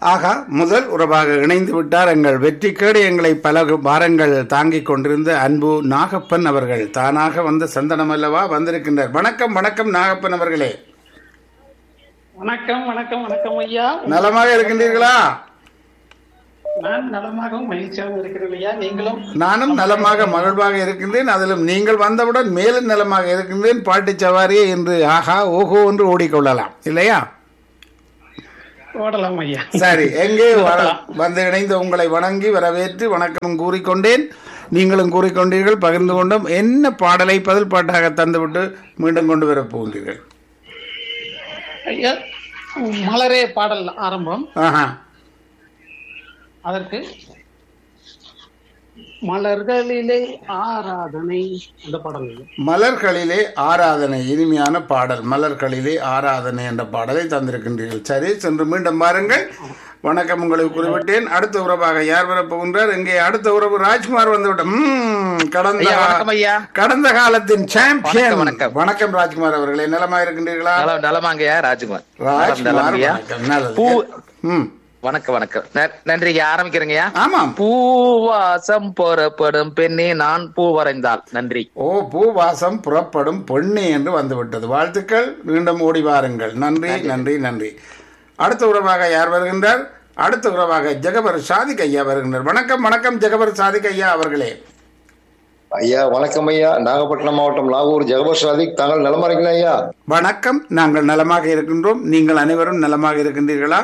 ஆகா, முதல் உறவாக இணைந்து விட்டார். எங்கள் வெற்றிக்கேடு எங்களை பல வாரங்கள் தாங்கிக் கொண்டிருந்த அன்பு நாகப்பன் அவர்கள் தானாக வந்த சந்தனம் அல்லவா வந்திருக்கின்றார். வணக்கம் வணக்கம் நாகப்பன் அவர்களே. வணக்கம் வணக்கம் வணக்கம் ஐயா. நலமாக இருக்கின்றீர்களா? நான் நலமாகவும் மகிழ்ச்சியாகவும் இருக்கிறேன் ஐயா. நீங்களும்? நானும் நலமாக மகிழ்வாக இருக்கின்றேன். அதிலும் நீங்கள் வந்தவுடன் மேலும் நலமாக இருக்கின்றேன். பாட்டு சவாரியே என்று ஆஹா ஓஹோ என்று ஓடிக்கொள்ளலாம் இல்லையா? ஓடலாம் ஐயா. சரி, எங்கே வந்து இணைந்து உங்களை வணங்கி வரவேற்று வணக்கம் கூறிக்கொண்டேன். நீங்களும் கூறிக்கொண்டீர்கள், பகிர்ந்து கொண்டோம். என்ன பாடலை பதில் பாட்டாக தந்துவிட்டு மீண்டும் கொண்டு வர போகின்றீர்கள்? ஐயா, மலரே பாடல் ஆரம்பம். ஆஹா, அதற்கு மலர்களிலே ஆராதனை அந்த பாடல். மலர்களிலே ஆராதனை, இனிமையான பாடல். மலர்களிலே ஆராதனை என்ற பாடலை தந்திருக்கின்றீர்கள். சரி, சென்று மீண்டும் பாருங்கள். வணக்கம், உங்களை குறிப்பிட்டேன். அடுத்த உறவாக யார் வர போகின்றார்? இங்கே அடுத்த உறவு ராஜ்குமார் வந்துவிட்டோம். கடந்த காலத்தின் சாம்பியன். வணக்கம் ராஜ்குமார் அவர்களே, நலமா இருக்கின்றீர்களா? நலமாங்கய்யா ராஜ்குமார். வணக்கம் வணக்கம், நன்றி. ஆரம்பிக்கிறேங்கய்யா. ஆமாம். பூவாசம் புறப்படும் பெண்ணே நான் பூ வரைந்தால். நன்றி. ஓ, பூவாசம் புறப்படும் பெண்ணே என்று வந்துவிட்டது. வாழ்த்துக்கள். மீண்டும் ஓடி வாருங்கள். நன்றி நன்றி நன்றி. அடுத்த உறவாக யார் வருகின்றார்? அடுத்த உறவாக ஜெகபர் சாதிக் ஐயா வருகின்றார். வணக்கம் வணக்கம் ஜெகபர் சாதிக் ஐயா அவர்களே. ஐயா வணக்கம் ஐயா. நாகப்பட்டினம் மாவட்டம் லாகூர் ஜெகபர் சாதிக். தாங்கள் நலமா இருக்கீங்களா ஐயா? வணக்கம், நாங்கள் நலமாக இருக்கின்றோம். நீங்கள் அனைவரும் நலமாக இருக்கின்றீர்களா?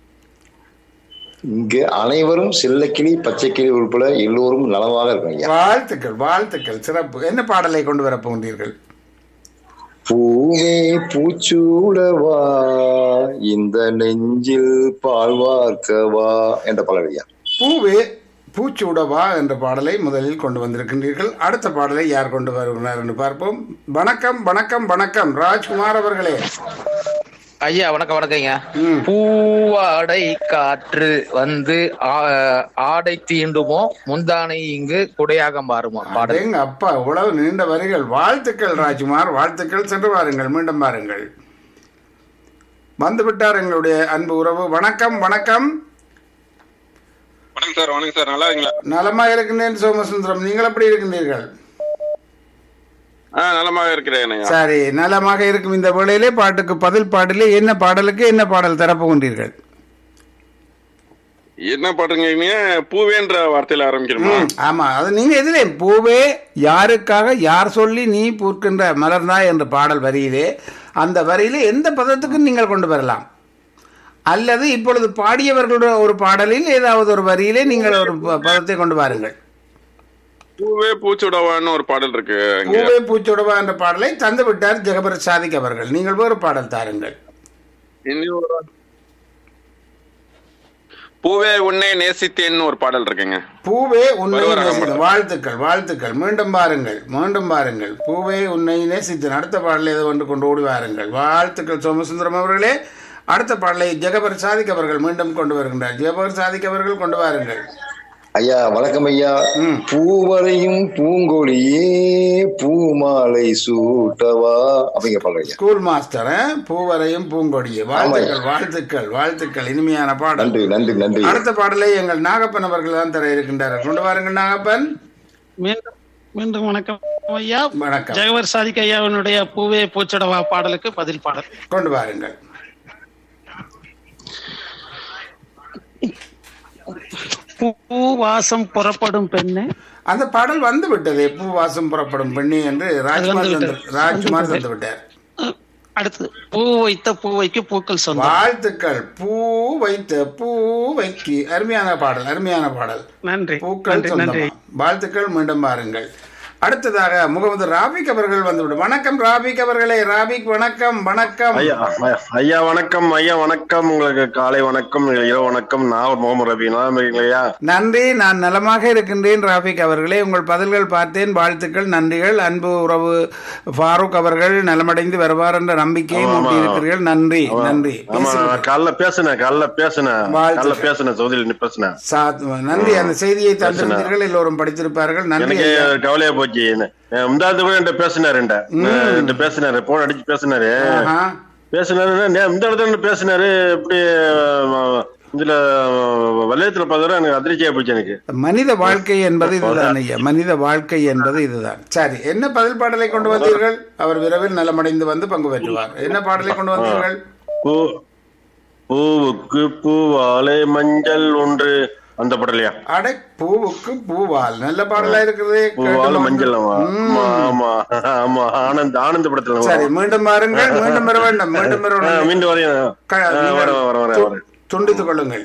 இங்கு அனைவரும் செல்லக்கிளி பச்சைக்கிளி உட்பட எல்லோரும் நலமாக இருக்காங்க. வாழ்த்துக்கள் வாழ்த்துக்கள், சிறப்பு. என்ன பாடலை கொண்டு வர போகின்றீர்கள்? பூவே பூச்சூடவா இந்த நெஞ்சில் பால்வார்க்கவா என்ற பாடல் ஐயா. பூவே பூச்சூடவா என்ற பாடலை முதலில் கொண்டு வந்திருக்கின்றீர்கள். அடுத்த பாடலை யார் கொண்டு வருகிறார் என்று பார்ப்போம். வணக்கம் வணக்கம் வணக்கம் ராஜ்குமார் அவர்களே. ஐயா வணக்கம் வணக்கங்க. பூவாடை காற்று வந்து ஆடை தீண்டுமோ முந்தானை இங்கு குடையாக மாறுமோ பாடல். எங்க அப்பா, உழவு நீண்ட வரிகள். வாழ்த்துக்கள் ராஜ்குமார், வாழ்த்துக்கள். சென்று வாருங்கள், மீண்டும் பாருங்கள். வந்துவிட்டார் எங்களுடைய அன்பு உறவு. வணக்கம் வணக்கம். வணக்கம் சார். வணக்கம் சார், நல்லா இருக்கீங்களா? நலமா இருக்கின்றேன் சோமசுந்தரம், நீங்கள் எப்படி இருக்கின்றீர்கள்? நலமாக இருக்கிறேன். சரி, நலமாக இருக்கும் இந்த வேளையிலே பாட்டுக்கு பதில் பாடலே என்ன பாடலுக்கு என்ன பாடல் தரப்போகின்றீர்கள்? என்ன பாட்டுங்க? பூவேன்ற வார்த்தையில ஆரம்பிக்கணுமா? ஆமா, அது நீங்க எதிலே பூவே யாருக்காக யார் சொல்லி நீ பூக்கின்ற மலர்ந்தாய் என்ற பாடல் வரியிலே, அந்த வரியிலே எந்த பதத்துக்கும் நீங்கள் கொண்டு வரலாம். அல்லது இப்பொழுது பாடியவர்களுடைய ஒரு பாடலில் ஏதாவது ஒரு வரியிலே நீங்கள் ஒரு பதத்தை கொண்டு வாருங்கள். பூவே பூச்சுடவான்னு ஒரு பாடல் இருக்கு. பூவே பூச்சுடவா என்ற பாடலை தந்து விட்டார் ஜெகபர் சாதிக் அவர்கள். நீங்கள் வேறு பாடல் தாருங்கள். பூவே உன்னை நேசித்தேன்னு ஒரு பாடல் இருக்குங்க. பூவே உன்னை நேசித்தேன். வாழ்த்துக்கள் வாழ்த்துக்கள். மீண்டும் பாருங்கள், மீண்டும் பாருங்கள். பூவே உன்னை நேசித்தேன். அடுத்த பாடலை ஏதோ ஒன்று கொண்டு ஓடி வாருங்கள். வாழ்த்துக்கள் சோமசுந்தரம் அவர்களே. அடுத்த பாடலை ஜெகபர் சாதிக் அவர்கள் மீண்டும் கொண்டு வருகின்றார். ஜெகபர் சாதிக் அவர்கள் கொண்டு வாருங்கள். ஐயா வணக்கம் ஐயா. பூவரையும் பூங்கொழியே பூமாலை சூட்டவா அப்படிங்கிற பாடல் ஐயா. School master. பூவரையும் பூங்கொடியே. வாழ்த்துக்கள் வாழ்த்துக்கள் வாழ்த்துக்கள். இனிமையான பாடல். நன்றி நன்றி நன்றி. அடுத்த பாடலை எங்கள் நாகப்பன் அவர்கள் தான் தர இருக்கின்றார்கள். கொண்டு வாருங்கள் நாகப்பன். மீண்டும் வணக்கம் ஐயா. வணக்கம். ஜெகவர் சாதிக் ஐயாவினுடைய பூவே பூச்சடவா பாடலுக்கு பதில் பாடல் கொண்டு வாருங்கள். பூவாசம் புறப்படும் பெண்ணே. அந்த பாடல் வந்து விட்டது. பூவாசம் புறப்படும் பெண்ணே என்று ராஜ்குமார் தந்து விட்டார். அடுத்து பூ வைத்த பூவைக்கு பூக்கள் சொந்த. வாழ்த்துக்கள். பூ வைத்த பூவைக்கு. அருமையான பாடல், அருமையான பாடல். நன்றி. பூக்கள் சொந்தமா. வாழ்த்துக்கள். மீண்டும் பாருங்கள். அடுத்ததாக முகமது ராபிக் அவர்கள் வந்துவிடும். வணக்கம் ராபிக் அவர்களே. ராபிக் வணக்கம். வணக்கம் ஐயா. வணக்கம் ஐயா. வணக்கம், உங்களுக்கு காலை வணக்கம், இரவு வணக்கம். நான் முகமது ரபி. நல்லா இருக்கீங்களா? நன்றி, நான் நலமாக இருக்கின்றேன் ராபிக் அவர்களே. உங்கள் பதில்கள் பார்த்தேன். வாழ்த்துக்கள், நன்றிகள். அன்பு உறவு ஃபாரூக் அவர்கள் நலமடைந்து வருவார் என்ற நம்பிக்கையை மூட்டியிருக்கிறீர்கள். நன்றி நன்றி. காலைல பேசுனேன் நன்றி. அந்த செய்தியை தந்திருந்தீர்கள், எல்லோரும் படித்திருப்பார்கள். நன்றி. கவலையா போச்சு. முந்தாது கூட என்கிட்ட பேசினாரு, போன் அடிச்சு பேசினாரு. இந்த இடத்துல பேசினாரு. இப்படி இதுல வலயத்துல பார்த்தா எனக்கு அதிர்ச்சியா போச்சு எனக்கு. மனித வாழ்க்கை என்பது இதுதான் ஐயா, மனித வாழ்க்கை என்பது இதுதான். சரி, என்ன பதில் பாடலை கொண்டு வந்தீர்கள்? அவர் விரைவில் நலமடைந்து வந்து பங்கு பெற்றுவார். என்ன பாடலை கொண்டு வந்தீர்கள்? பூவுக்கு பூவாலை மஞ்சள் ஒன்று, அந்த பாடலையா? அடை, பூவுக்கு பூவால், நல்ல பாடலா இருக்கிறதே. பூவால் மஞ்சள். ஆமா ஆமா ஆமா, ஆனந்த படத்துல. சரி, மீண்டும் பாருங்கள். மீண்டும் வர வேண்டும். மீண்டும் மீண்டும் வரையும் துண்டித்துக் கொள்ளுங்கள்.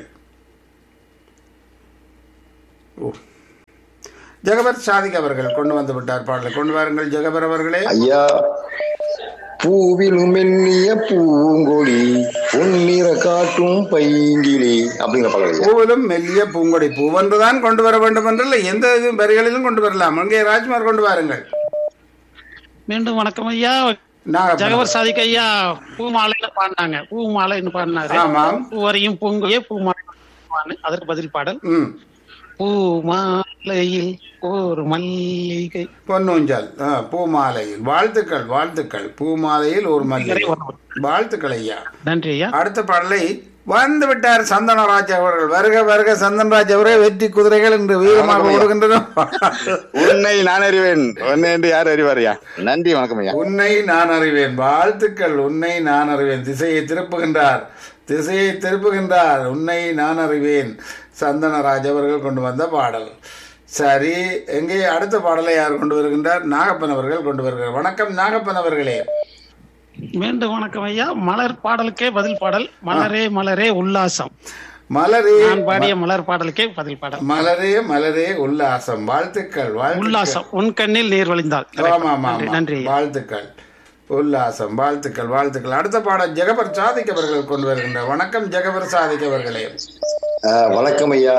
ஜெகபர் சாதிக் அவர்கள் கொண்டு வந்து விட்டார் பாடலை. கொண்டு வாருங்கள் ஜெகபர் அவர்களே. ஐயா, பூவிலும் மெல்லிய பூங்கொடி பொன்னிற காட்டும் பைங்கிளி அப்படிங்கிற பாடல். பூவிலும் மெல்லிய பூங்கொடி, பூவென்றுதான் கொண்டு வர வேண்டும் என்றல்ல, எந்த வரிகளிலும் கொண்டு வரலாம். அங்கே ராஜ்குமார் கொண்டு வாருங்கள். மீண்டும் வணக்கம் ஐயா. ஜெகவர் சாதிக் ஐயா பூமாலையில பாடினாங்க, பூமாலைன்னு பாடினாரு. பூவரையும் பூங்கொடியே பூமாலை, அதற்கு பதில் பாடல் பூமாலையில் ஒரு மல்லிகை பொன்னூஞ்சல். பூமாலையில். வாழ்த்துக்கள் வாழ்த்துக்கள். பூமாலையில் ஒரு மல்லிகை. வாழ்த்துக்கள் ஐயா. நன்றி ஐயா. அடுத்த பாடலை வந்து விட்டார் சந்தனராஜ் அவர்கள். வருக வருக சந்தனராஜ் அவரே. வெற்றி குதிரைகள் என்று வீரமாக ஓடுகின்றன. உன்னை நான் அறிவேன், உன்னை என்று யார் அறிவாரியா? நன்றி, வணக்கம் ஐயா. உன்னை நான் அறிவேன். வாழ்த்துக்கள். உன்னை நான் அறிவேன். திசையை திருப்புகின்றார், திசையை திருப்புகின்றார். உன்னை நான் அறிவேன், சந்தனராஜ் அவர்கள் கொண்டு வந்த பாடல். சரி, எங்கே அடுத்த பாடலை யார் கொண்டு வருகின்றார்? நாகப்பன் அவர்கள் கொண்டு வருகிறார். வணக்கம் நாகப்பன் அவர்களே. மீண்டும் வணக்கம் ஐயா. மலர் பாடலுக்கே பதில் பாடல். மலரே மலரே உல்லாசம். மலரே, நான் பாடிய மலர் பாடலுக்கே பதில் பாடல். மலரே மலரே உல்லாசம். வாழ்த்துக்கள். உல்லாசம், உன் கண்ணில் நீர் வழிந்தால். நன்றி, வாழ்த்துக்கள். உல்லாசம். வாழ்த்துக்கள் வாழ்த்துக்கள். அடுத்த பாடல் ஜெகபர் சாதிக் அவர்கள் கொண்டு வருகின்றார். வணக்கம் ஜெகபர் சாதிக் அவர்களே. வணக்கம் ஐயா.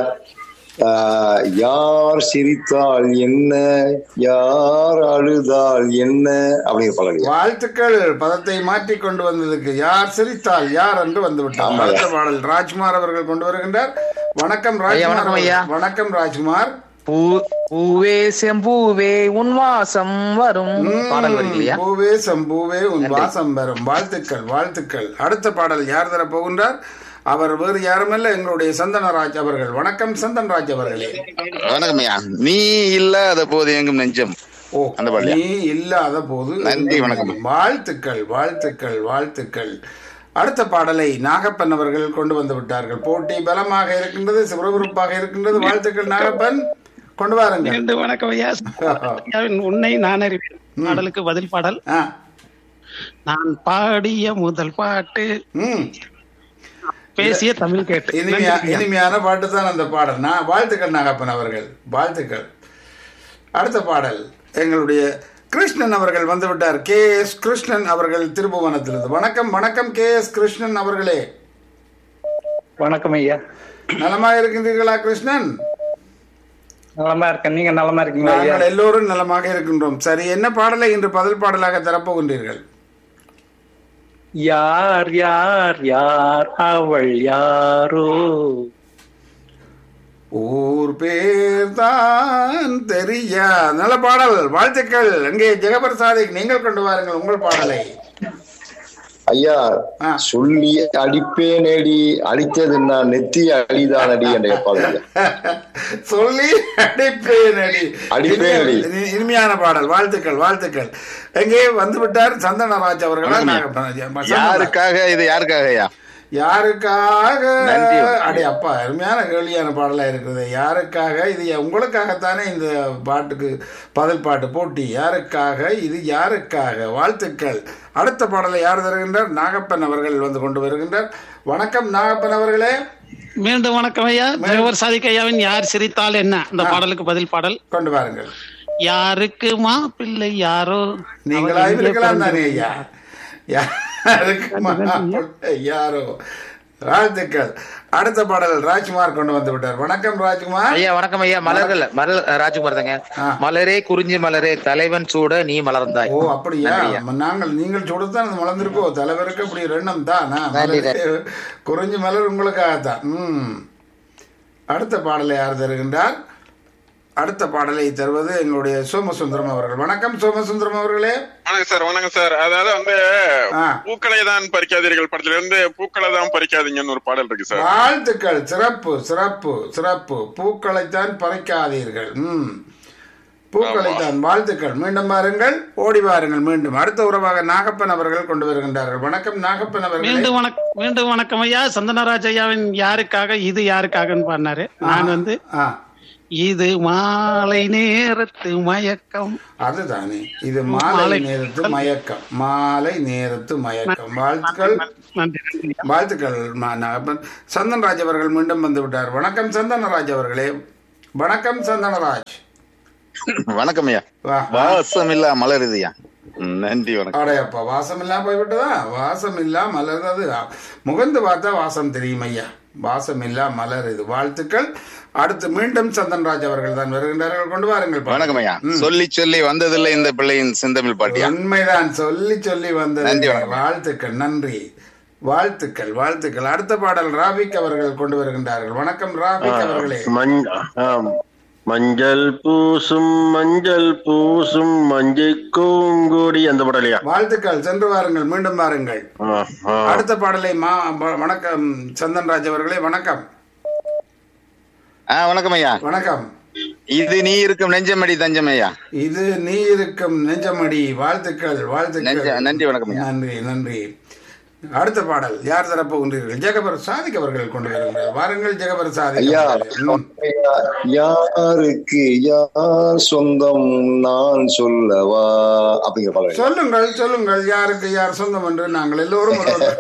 யார் சிரித்தால் என்ன, யார் அழுதால் என்ன அப்படிங்கிற பாடல். வாழ்த்துக்கள். பதத்தை மாற்றி கொண்டு வந்ததுக்கு. யார் சிரித்தால் யார் என்று வந்து விட்டார். அடுத்த பாடல் ராஜ்குமார் அவர்கள் கொண்டு வருகின்றார். வணக்கம் ராஜ்குமார். வணக்கம் ராஜ்குமார். பூவே செம்பூவே உன் வாசம் வரும் பாடல் வருகிறீர்களா? பூவே செம்பூவே உன் வாசம் வரும். வாழ்த்துக்கள் வாழ்த்துக்கள். அடுத்த பாடல் யார் தர போகின்றார்? அவர் வேறு யாருமல்ல, எங்களுடைய சந்தனராஜ் அவர்கள். வணக்கம் சந்தனராஜ் அவர்களே. வணக்கம் ஐயா. நீ இல்லாத போது எங்கும் நெஞ்சம். ஓ, நீ இல்லாத போது. நன்றி, வணக்கம். வாழ்த்துக்கள் வாழ்த்துக்கள் வாழ்த்துக்கள். அடுத்த பாடலை நாகப்பன் அவர்கள் கொண்டு வந்து விட்டார்கள். போட்டி பலமாக இருக்கின்றது, சுறுசுறுப்பாக இருக்கின்றது. வாழ்த்துக்கள் நாகப்பன், கொண்டு வாருங்கள். மீண்டும் வணக்கம் ஐயா. உன்னை நான் அறிவேன் பாடலுக்கு பதில் பாடல். நான் பாடிய முதல் பாட்டு, பேசிய தமிழ் கேட்டு. இனிமையான பாட்டு தான் அந்த பாடல். வாழ்த்துக்கள் நாகப்பன் அவர்கள், வாழ்த்துக்கள். அடுத்த பாடல் எங்களுடைய கிருஷ்ணன் அவர்கள் வந்து விட்டார். KS கிருஷ்ணன் அவர்கள் திருபுவனத்திலிருந்து. வணக்கம் வணக்கம் KS கிருஷ்ணன் அவர்களே. வணக்கம் ஐயா. நலமாக இருக்கின்றீர்களா கிருஷ்ணன்? நலமா இருக்கேன், நீங்க நலமா இருக்கீங்களா? நாங்கள் எல்லோரும் நலமாக இருக்கின்றோம். சரி, என்ன பாடலை இன்று பதில் பாடலாக தரப்போகின்றீர்கள்? யார் யார் யார் அவள் யாரோ, ஊர் பேர் தான் தெரியா. நல்ல பாடல், வாழ்த்துக்கள். அங்கே ஜெகபர் சாதிக், நீங்கள் கொண்டு வாருங்கள் உங்கள் பாடலை. ஐயா, சொல்லி அடிப்பேன் அடி, அடித்தது நான் நெத்தி அடிதான் அடி என்ற பாடல். சொல்லி அடிப்பேன் அடி, அடிப்பேன் அடி. இனிமையான பாடல். வாழ்த்துக்கள் வாழ்த்துக்கள். எங்கே வந்து விட்டார் சந்தனராஜ் அவர்கள். யாருக்காக இது? யாருக்காக ஐயா? யாருக்காக? அடே அப்பா, அருமையான கேள்வியான பாடலா இருக்குது. யாருக்காக? இது உங்களுக்காகத்தானே இந்த பாட்டுக்கு பதில் பாட்டு போட்டி. யாருக்காக இது? யாருக்காக? வாழ்த்துக்கள். அடுத்த பாடலை யார் தருகின்றார்? நாகப்பன் அவர்கள் வந்து கொண்டு வருகின்றார். வணக்கம் நாகப்பன் அவர்களே. மீண்டும் வணக்கம் ஐயா. ஜெகவர் சாதிக் ஐயாவின் யார் சிரித்தால் என்ன, அந்த பாடலுக்கு பதில் பாடல் கொண்டு வாருங்கள். யாருக்கு மா பிள்ளை யாரோ, நீங்களா இருக்கலாம் தானே ஐயா. யாரோ. வாழ்த்துக்கள். அடுத்த பாடல் ராஜ்குமார் கொண்டு வந்து விட்டார். வணக்கம் ராஜ்குமார் ஐயா. வணக்கம் ஐயா. மலர்கள் ராஜ்குமார் தாங்க. மலரே குறிஞ்சி மலரே தலைவன் சூட நீ மலர்ந்தாய். ஓ அப்படியா? நீங்கள் சுடத்தான் அது மலர்ந்திருக்கோ. தலைவருக்கு அப்படி ரெண்ணம் தான். குறிஞ்சி மலர் உங்களுக்காகத்தான். அடுத்த பாடலை யார் தருகின்றார்? அடுத்த பாடலை தருவது எங்களுடைய சோமசுந்தரம் அவர்கள். வணக்கம் சோமசுந்தரம் அவர்களே. வணக்கம் சார். வணக்கம் சார். அதாவது வந்து பூக்களை தான் பறிக்காதீர்கள் படத்துல இருந்து பூக்களை தான் பறிக்காதீங்கன்னு ஒரு பாடல் இருக்கு சார். வாழ்த்துக்கள். சிறப்பு சிறப்பு சிறப்பு. பூக்களைத்தான் பறிக்காதீர்கள். பூக்களைத்தான். வாழ்த்துக்கள். மீண்டும் வாருங்கள், ஓடி வாருங்கள். மீண்டும் அடுத்த உறவாக நாகப்பன் அவர்கள் கொண்டு வருகின்றார்கள். வணக்கம் நாகப்பன் அவர்கள். மீண்டும் வணக்கம் ஐயா. சந்தனராஜ் ஐயாவின் யாருக்காக இது யாருக்காகன்னு பாடினாரு. நான் வந்து இது மாலை நேரத்து மயக்கம். அதுதானே, இது மாலை நேரத்து மயக்கம். மாலை நேரத்து மயக்கம். வாழ்த்துக்கள் வாழ்த்துக்கள் நாகப்பன். சந்தனராஜ் அவர்கள் மீண்டும் வந்து விட்டார். வணக்கம் சந்தனராஜ் அவர்களே. வணக்கம் சந்தனராஜ். வணக்கம் ஐயா. வாசம் இல்லா மலருதுயா. நன்றி. வணக்கம். அடையப்பா, வாசம் இல்லா போய்விட்டதா? வாசம் இல்லா மலர்றது முகந்து பார்த்தா வாசம் தெரியும் ஐயா. வாசம் இல்லா மலர் இது. வாழ்த்துக்கள். அடுத்து மீண்டும் சந்தன்ராஜ் அவர்கள் தான் வருகின்றார்கள். கொண்டு வாருங்கள். வணக்கம் ஐயா. சொல்லி சொல்லி வந்ததில்லை இந்த பிள்ளையின் செந்தமிழ் பாட்டியா. உண்மைதான், சொல்லி சொல்லி வந்தது. வாழ்த்துக்கள். நன்றி. வாழ்த்துக்கள் வாழ்த்துக்கள். அடுத்த பாடல் ராபிக் அவர்கள் கொண்டு வருகின்றார்கள். வணக்கம் ராபிக் அவர்களே. மஞ்சள் பூசும் மஞ்சை கூங்கூடி அந்த பாடலையா? வாழ்த்துக்கள். சென்று வாருங்கள், மீண்டும் வாருங்கள். அடுத்த பாடலை வணக்கம் சந்தன்ராஜ் அவர்களே. வணக்கம். வணக்கம் ஐயா. வணக்கம். இது நீ இருக்கும் நெஞ்சமடி தஞ்சம் ஐயா. இது நீ இருக்கும் நெஞ்சமடி. வாழ்த்துக்கள் வாழ்த்துக்கள். நன்றி. வணக்கம். நன்றி நன்றி. அடுத்த பாடல் யார் தரப்போகின்றீர்கள்? ஜெகபர் சாதிக் அவர்கள் கொண்டு வருகிறார். வாருங்கள் ஜெகபர் சாதிக். யாருக்கு யார் சொந்தம் நான் சொல்லவா அப்படிங்கிற பாடல். சொல்லுங்கள் யாருக்கு யார் சொந்தம் என்று. நாங்கள் எல்லோரும்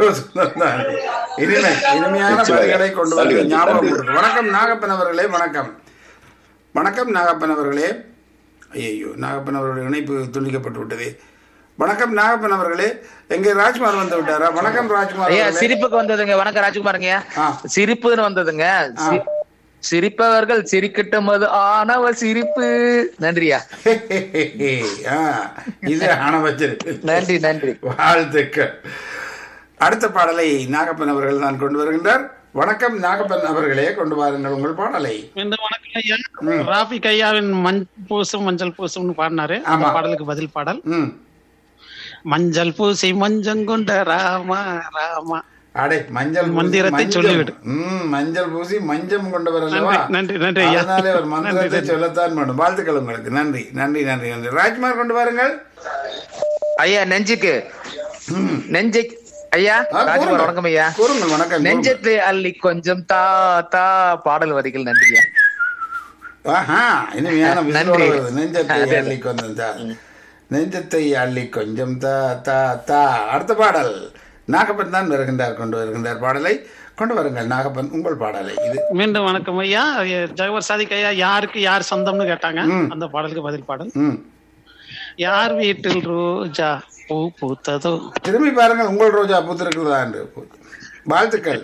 இனிமையான பாடல்களை கொண்டு வந்து ஞாபகம். வணக்கம் நாகப்பன் அவர்களே. வணக்கம். வணக்கம் நாகப்பன் அவர்களே. ஐயோ, நாகப்பன் அவருடைய இணைப்பு துண்டிக்கப்பட்டு விட்டது. வணக்கம் நாகப்பன் அவர்களே. எங்க ராஜ்குமார் வந்து விட்டாரா? வணக்கம் ராஜ்குமார். சிரிப்புக்கு வந்ததுங்க. வணக்கம் ராஜ்குமாருங்க. சிரிப்புன்னு வந்ததுங்க. சிரிப்பவர்கள் சிரிக்கட்டும், அது ஆணவ சிரிப்பு. நன்றியா. இது ஆணவ சிரிப்பு. நன்றி நன்றி. வாழ்த்துக்கள். அடுத்த பாடலை நாகப்பன் அவர்கள் தான் கொண்டு வருகின்றார். வணக்கம் நாகப்பன் அவர்களே, கொண்டு வாருங்கள் உங்கள் பாடலை. வணக்கம் ஐயா. ராபிக் ஐயாவின் மஞ்சள் பூசும்னு பாடினாரு. பாடலுக்கு பதில் பாடல் மஞ்சள் பூசி மஞ்சங்கொண்ட ராமா ராமா. அடே, மஞ்சள் மந்திரத்தை சொல்லிவிடு. மஞ்சள் பூசி மஞ்சம் கொண்டவர் அல்லவா? நன்றி நன்றி. அதனாலே ஒரு மந்திரத்தை சொல்லத்தான் வேண்டும். வாழ்த்துக்கள் உங்களுக்கு. நன்றி நன்றி நன்றி நன்றி. ராஜ்குமார் கொண்டு வாருங்கள். ஐயா நெஞ்சுக்கு நெஞ்சை ஐயா. ராஜ்குமார் வணக்கம் ஐயா. கூறுங்கள். வணக்கம். நெஞ்சத்தை அள்ளி கொஞ்சம் தா தா பாடல் வரிகள். நன்றியா. இனிமையான நெஞ்சத்தை அள்ளி கொஞ்சம் தா, நெஞ்சத்தை அள்ளி கொஞ்சம் தா தா தா. அடுத்த பாடல் நாகப்பன் தான் வருகின்றார். கொண்டு வருகின்றார் பாடலை. கொண்டு வருங்கள் நாகப்பன் உங்கள் பாடலை. இது மீண்டும் வணக்கம் ஐயா. ஜெகவர் சாதிக் ஐயா யாருக்கு யார் சொந்தம்னு கேட்டாங்க. அந்த பாடலுக்கு பதில் பாடல் யார் வீட்டில் ரோஜா பூ பூத்ததோ. திரும்பி பாருங்கள், உங்கள் ரோஜா பூத்திருக்கிறதா என்று. வாழ்த்துக்கள்.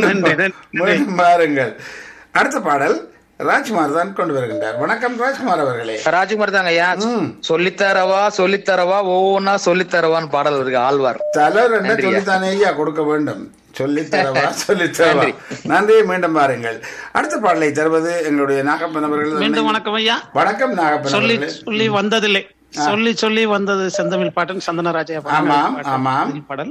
பாருங்கள். அடுத்த பாடல் ராஜ்குமார் தான் கொண்டு வருகின்றார். வணக்கம் ராஜ்குமார் அவர்களே. ராஜ்குமார் தாங்க ஐயா. சொல்லித்தரவா ஒவ்வொன்னா சொல்லித்தரவான்னு பாடல் இருக்கு. ஆழ்வார் தலர் என்ன சொல்லித்தானே ஐயா கொடுக்க வேண்டும். சொல்லித்தரவா. நன்றி. மீண்டும் பாருங்கள். அடுத்த பாடலை தருவது எங்களுடைய நாகப்பன் அவர்கள். மீண்டும் வணக்கம் ஐயா. வணக்கம் நாகப்பன். சொல்லி வந்ததில்லை, சொல்லி வந்தது செந்தமிழ் பாட்டன் சந்தனராஜா. பாடல்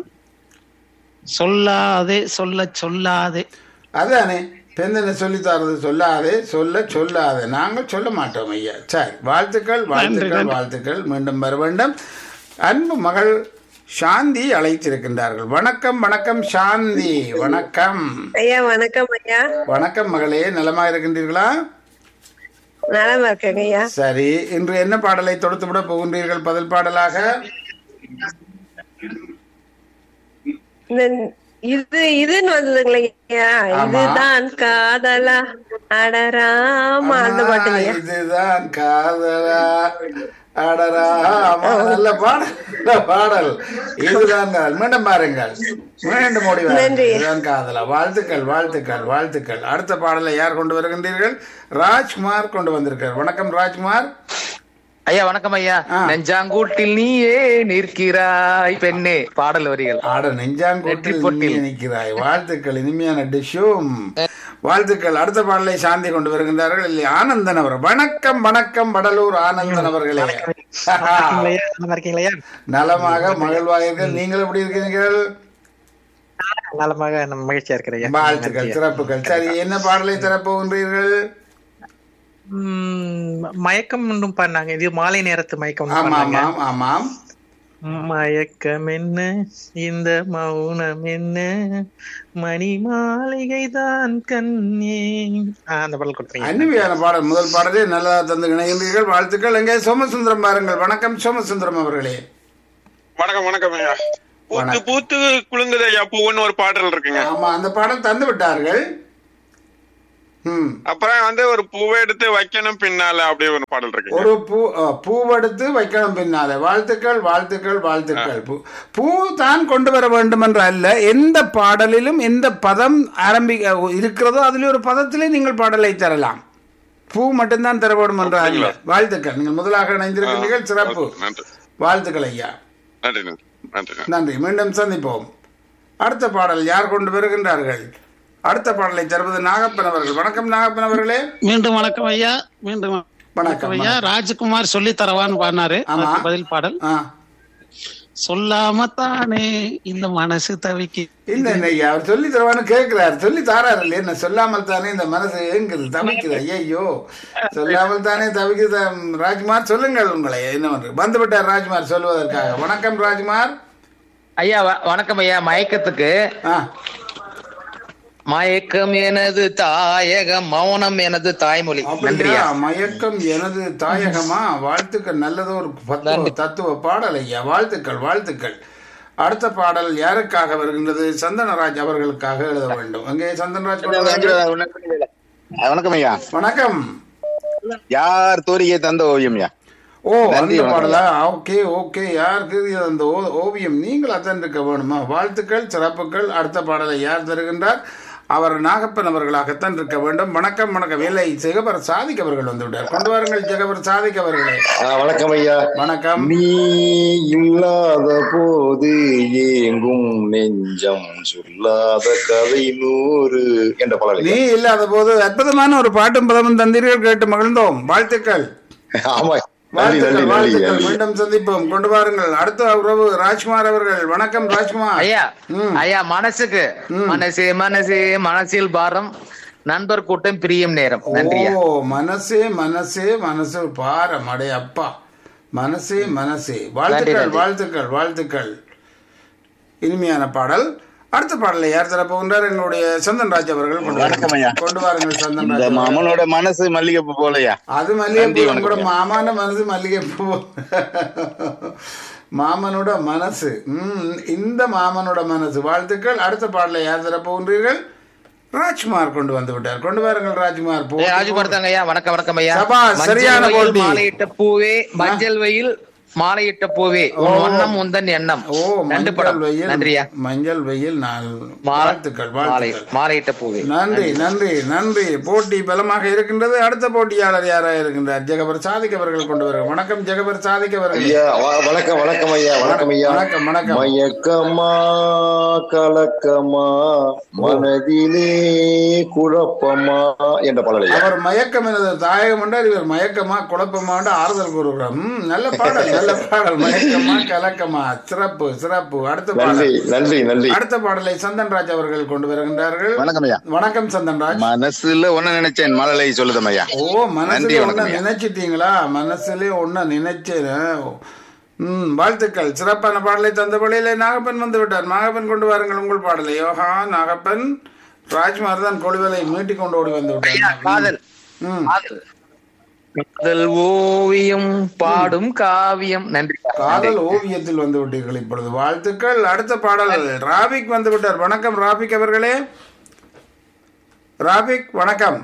சொல்லாதே சொல்லாதே. அதானே பெண்ணை சொல்லித்தாரது. சொல்லாதே சொல்லாதே. நாங்கள் சொல்ல மாட்டோம் ஐயா. சரி, வாழ்த்துக்கள் வாழ்த்துக்கள் வாழ்த்துக்கள். மீண்டும் வர வேண்டும். அன்பு மகள் சாந்தி அழைத்திருக்கின்றார்கள். வணக்கம் வணக்கம் சாந்தி. வணக்கம் ஐயா. வணக்கம் ஐயா. வணக்கம் மகளே, நலமா இருக்கின்றீர்களா? நலமா இருக்கேங்க ஐயா. சரி, இன்று என்ன பாடலை தொடுத்து விட போகின்றீர்கள் பதில் பாடலாக? இதுன்னு வந்ததுங்களா? இதுதான் காதலா அடராமா அந்த பாட்டுங்க. இதுதான் காதலா அடராமா. நல்ல பாடல். இதுதான் காதல். மீண்டும் பாருங்கள். மீண்டும் ஓடி இதுதான் காதலா. வாழ்த்துக்கள் வாழ்த்துக்கள் வாழ்த்துக்கள். அடுத்த பாடலை யார் கொண்டு வருகின்றீர்கள்? ராஜ்குமார் கொண்டு வந்திருக்கார். வணக்கம் ராஜ்குமார். ஐயா வணக்கம் ஐயா. நெஞ்சாங்கூட்டில் நீயே நிற்கிறாய் பெண்ணே பாடல் வரிகள். ஆட நெஞ்சாங்கூட்டில் நீயே நிற்கிறாய். வாழ்த்துக்கள், இனிமையான டிஷ்ஷும் வாழ்த்துக்கள். அடுத்த பாடலை சாந்தி கொண்டு வருகின்றார்கள் இல்லை ஆனந்தன் அவர். வணக்கம் வணக்கம் வடலூர் ஆனந்தன் அவர்களே. நலமாக மகிழ்வார்கள். நீங்கள் எப்படி இருக்கிறீர்கள்? நலமாக மகிழ்ச்சியா இருக்கிறேன். வாழ்த்துக்கள், சிறப்புகள். சரி, என்ன பாடலை தரப்போகின்றீர்கள்? மயக்கம் ஒன்றும் பண்ணாங்க. இது மாலை நேரத்து மயக்கம். ஆமாம். மயக்கம் என்ன, இந்த மௌனம் என்ன, மணி மாளிகை தான் கண்ணே. அந்த பாடல் கொடுத்தீங்க. அருமையான பாடல். முதல் பாடலே நல்லா தந்து இணைகின்றீர்கள். வாழ்த்துக்கள். எங்கே சோமசுந்தரம் பாருங்கள். வணக்கம் சோமசுந்தரம் அவர்களே. வணக்கம் வணக்கம் ஐயா. பூத்து பூத்து குலுங்குது ஐயா பூன்னு ஒரு பாடல் இருக்குங்க. ஆமா, அந்த பாடல் தந்து விட்டார்கள். அப்புறம் ஒரு பூவை எடுத்து வைக்கணும் பின்னால அப்படி ஒரு பாடல் இருக்கு. ஒரு பூவெடுத்து வைக்கணும் பின்னால. வாழ்த்துக்கள் வாழ்த்துக்கள் வாழ்த்துக்கள். பூ தான் கொண்டு வர வேண்டும் என்று அல்ல, எந்த பாடலிலும் எந்த பதம் இருக்கிறதோ அதில் ஒரு பதத்திலே நீங்கள் பாடலை தரலாம். பூ மட்டும்தான் தரப்படும் என்று அல்ல. வாழ்த்துக்கள். நீங்கள் முதலாக இணைந்திருக்கிறீர்கள். சிறப்பு. வாழ்த்துக்கள் ஐயா. நன்றி. மீண்டும் சந்திப்போம். அடுத்த பாடல் யார் கொண்டு வருகின்றார்கள்? அடுத்த பாடலை தருவது நாகப்பன் அவர்கள். வணக்கம் நாகப்பன் அவர்களே. மீண்டும் வணக்கம் ஐயா. மீண்டும் வணக்கம் ஐயா. ராஜ்குமார் சொல்லி தரவான்னு பாடினாரு. பதில் பாடல். சொல்லாமத்தானே இந்த மனசு தவிக்கு. இல்ல ஐயா, அவர் சொல்லி தரவான்னு கேட்கிறார். சொல்லி தாராரு இல்லையா? என்ன சொல்லாமல் தானே இந்த மனசு ஏங்குது, தவிக்குது. ஐயோ, சொல்லாமல் தானே தவிக்குது. ராஜ்குமார் சொல்லுங்கள், உங்களை என்ன பண்றது? வந்து விட்டார் ராஜ்குமார் சொல்லுவதற்காக. வணக்கம் ராஜ்குமார் ஐயா. வணக்கம் ஐயா. மயக்கத்துக்கு மயக்கம் எனது தாயகம், மௌனம் எனது தாய்மொழி. நன்றியா. மயக்கம் எனது தாயகமா? வாழ்த்துக்கள். நல்லதொரு தத்துவ பாடல் ஐயா. வாழ்த்துக்கள் வாழ்த்துக்கள். அடுத்த பாடல் யாருக்காக வருகின்றது? சந்தனராஜ் அவர்களுக்காக எழுத வேண்டும். அங்கே சந்தனராஜ். வணக்கம் ஐயா. வணக்கம். யார் தோரிகை தந்த ஓவியம் ஐயா? ஓ, அந்த பாடலா? Okay okay. யாருக்கு அந்த ஓவியம்? நீங்கள் அதான் இருக்க வேணுமா? வாழ்த்துக்கள், சிறப்புகள். அடுத்த பாடலை யார் தருகின்றார்? அவர் நாகப்பன் அவர்களாகத்தான் இருக்க வேண்டும். வணக்கம் வணக்கம். வேலை ஜெகபர் சாதிக் அவர்கள் வந்து விட்டார். கொண்டு வாருங்கள் ஜெகபர் சாதிக் அவர்களே. வணக்கம் ஐயா. வணக்கம். நீ இல்லாத போது ஏங்கும் நெஞ்சம் சொல்லாத கதை 100 என்ற பாடல். நீ இல்லாத போது அற்புதமான ஒரு பாட்டும் பதமும் தந்தீர்கள், கேட்டு மகிழ்ந்தோம். வாழ்த்துக்கள். ஆமா, மீண்டும் சந்திப்போம். கொண்டு வாருங்கள். அடுத்த உறவு ராஜ்குமார் அவர்கள். வணக்கம் ராஜ்குமார் ஐயா. ஐயா, மனசுக்கு மனசே மனசே மனசில் பாரம், நண்பர் கூட்டம் பிரியும் நேரம். நன்றியா. ஓ, மனசே மனசே மனசு பாரம். அடே அப்பா, மனசே மனசே. வாழ்த்துக்கள் வாழ்த்துக்கள் வாழ்த்துக்கள். இனிமையான பாடல். அடுத்த பாடலை யார் தர போகின்றார்? எங்களுடைய சந்தன்ராஜ் அவர்கள் கொண்டு வாருங்கள். சந்தன்ராஜ். மாமனோட மனசு மல்லிகைப்பூ போலையா? அது மல்லிகைப்பூ கூட. மாமான மனசு மல்லிகைப்பூ. மாமனோட மனசு. இந்த மாமனோட மனசு. வாழ்த்துக்கள். அடுத்த பாடலை யார் தர போகின்றீர்கள்? ராஜ்குமார் கொண்டு வந்து விட்டார். கொண்டு வாருங்கள் ராஜ்குமார். ராஜ்குமார் தாங்க ஐயா. வணக்கம் வணக்கம் ஐயா. சரியான போட்டி. மாலையிட்ட பூவே, மஞ்சள் வெயில் மாலையிட்ட பூவே, வண்ணம் உந்தன் எண்ணம். மஞ்சள் வெயில். நன்றியா. மஞ்சள் வெயில். வாழ்த்துக்கள் மாலையிட்ட பூவே. நன்றி நன்றி நன்றி. போட்டி பலமாக இருக்கின்றது. அடுத்த போட்டியாளர் யாராக இருக்கின்றார்? ஜெகபர் சாதிக் அவர்கள் கொண்டு வருகிறார். வணக்கம் ஜெகபர் சாதிக் அவர்கள். வணக்கம் வணக்கம் ஐயா. வணக்கம் ஐயா. வணக்கம் வணக்கம். மயக்கமா கலக்கமா மனதிலே குழப்பமா என்ற பாடல். அவர் மயக்கம் எனது தாயகம் என்றார், இவர் மயக்கமா குழப்பமா ஆறுதல் கூறுகிறார். நல்ல பாடல் நல்ல பாடல். மயக்கமா கலக்கமா. சிறப்பு சிறப்பு. அடுத்த பாடல். நன்றி நன்றி. அடுத்த பாடலை சந்தன்ராஜ் அவர்கள் கொண்டு வருகின்றார்கள். வணக்கம் ஐயா. வணக்கம் சந்தன்ராஜ். மனசுல ஒண்ணு நினைச்சேன், மழலை சொல்லுதம் ஐயா. ஓ, மனசுல ஒண்ணு நினைச்சிட்டீங்களா? மனசுல ஒண்ணு நினைச்சேன். வாழ்த்துக்கள். சிறப்பான பாடலை தந்த வழியில நாகப்பன் வந்து விட்டார். நாகப்பன் கொண்டு வாருங்கள் உங்கள் பாடலை. யோகா நாகப்பன். ராஜ்குமார் தான் கொழுவலை மீட்டி கொண்டு ஓடி வந்து விட்டார். காதல் ஓவியம் பாடும் காவியம். நன்றி. காதல் ஓவியத்தில் வந்து விட்டீர்கள் இப்பொழுது. வாழ்த்துக்கள். அடுத்த பாடல் ராபிக் வந்து விட்டார். வணக்கம் ராபிக் அவர்களே. ராபிக் வணக்கம்.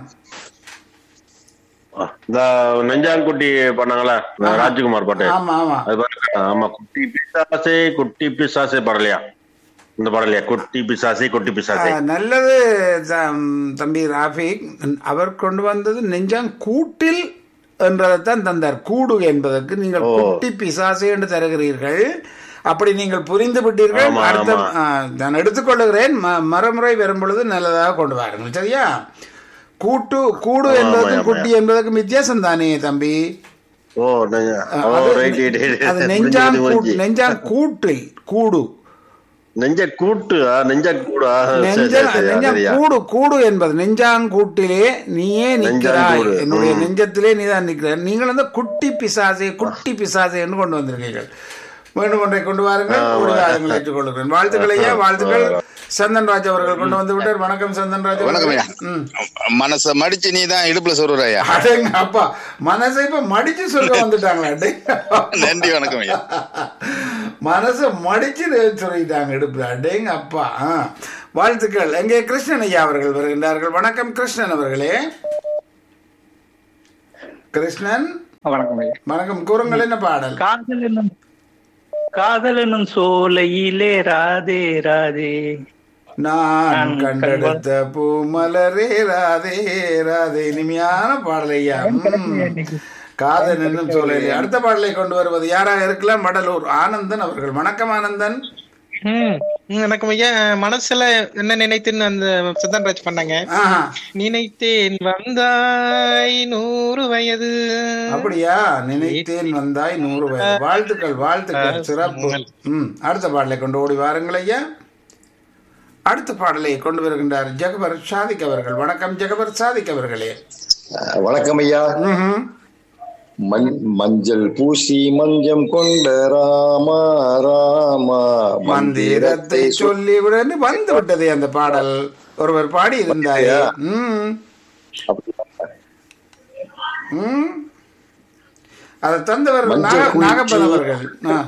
நெஞ்சாங்குட்டி பண்ணாங்களா ராஜ்குமார் பாட்டு? ஆமா ஆமா ஆமா. குட்டி பிசாசே பாடலையா? இந்த பாடலையா? குட்டி பிசாசே குட்டி பிசாசே. நல்லது தம்பி ராபிக். அவர் கொண்டு வந்தது நெஞ்சாங்கூட்டில் என்றதைத்தான் தந்தார். கூடு என்பதற்கு நீங்கள் குட்டி பிசாசு என்று தருகிறீர்கள். அப்படி நீங்கள் புரிந்து விட்டீர்கள். அர்த்தம் நான் எடுத்துக்கொள்ளுகிறேன். மறுமுறை வரும் பொழுது நல்லதாக கொண்டு வாருங்கள். சரியா? கூடு என்பதற்கு குட்டி என்பதற்கு வித்தியாசம் தானே தம்பி? அது நெஞ்சான் கூட்டில் கூடு கூடு என்பது நெஞ்சாங்கூட்டிலே நீயே நிற்கிறாய், என்னுடைய நெஞ்சத்திலே நீதான் நிற்கிறாய். நீங்கள் வந்து குட்டி பிசாசே என்று கொண்டு வந்திருக்கீர்கள். மீண்டும் ஒன்றை கொண்டு வாருங்கள். ஏற்றுக்கொள்கிறேன். வாழ்த்துக்கள் ஐயா, வாழ்த்துக்கள். சந்தன்ராஜ் அவர்கள் கொண்டு வந்து விட்டார். வணக்கம் சந்தன்ராஜ். மனச மடிச்சு நீ தான் இடுப்புல சொல்றாயா? அப்பா மனசை இப்ப மடிச்சு சொல்ல வந்துட்டாங்களா? நன்றி, வணக்கம் ஐயா. மனசை மடிச்சு சொல்லிட்டாங்க இடுப்புல. அடேங்க அப்பா. வாழ்த்துக்கள். எங்கே கிருஷ்ணன் ஐயா அவர்கள் வருகின்றார்கள். வணக்கம் கிருஷ்ணன் அவர்களே. கிருஷ்ணன் வணக்கம் ஐயா. வணக்கம். கூறுங்கள், என்ன பாடல்? காதல் என்னும் சோலையிலே ராதே ராதே நான் கண்டெடுத்த பூமலரே ராதே ராதே. இனிமையான பாடல் ஐயா. காதல் என்னும் சோலையிலே. அடுத்த பாடலை கொண்டு வருவது யாராக இருக்கலாம்? வடலூர் ஆனந்தன் அவர்கள். வணக்கம் ஆனந்தன். வணக்கம் ஐயா. மனசுல என்ன நினைத்துன்னு அந்த சந்தன்ராஜ் பண்ணாங்க. நினைத்தேன் வந்தாய் 100 வயது. அப்படியா? நினைத்தேன் வந்தாய் 100 வயது. வாழ்த்துக்கள், வாழ்த்துக்கள், சிறப்பு. அடுத்த பாடலை கொண்டு ஓடி வாருங்கள் ஐயா. அடுத்த பாடலை கொண்டு வருகின்றார் ஜகபர் சாதிக் அவர்கள். வணக்கம் ஜகபர் சாதிக் அவர்களே. வணக்கம் ஐயா. மஞ்சள் பூசி மஞ்சம் கொண்ட ராமா ராமா மந்திரத்தை சொல்லி விட வந்து விட்டது அந்த பாடல். ஒருவர் பாடி இருந்தாரே. அதை தந்தவர் நாகப்பன் அவர்கள்.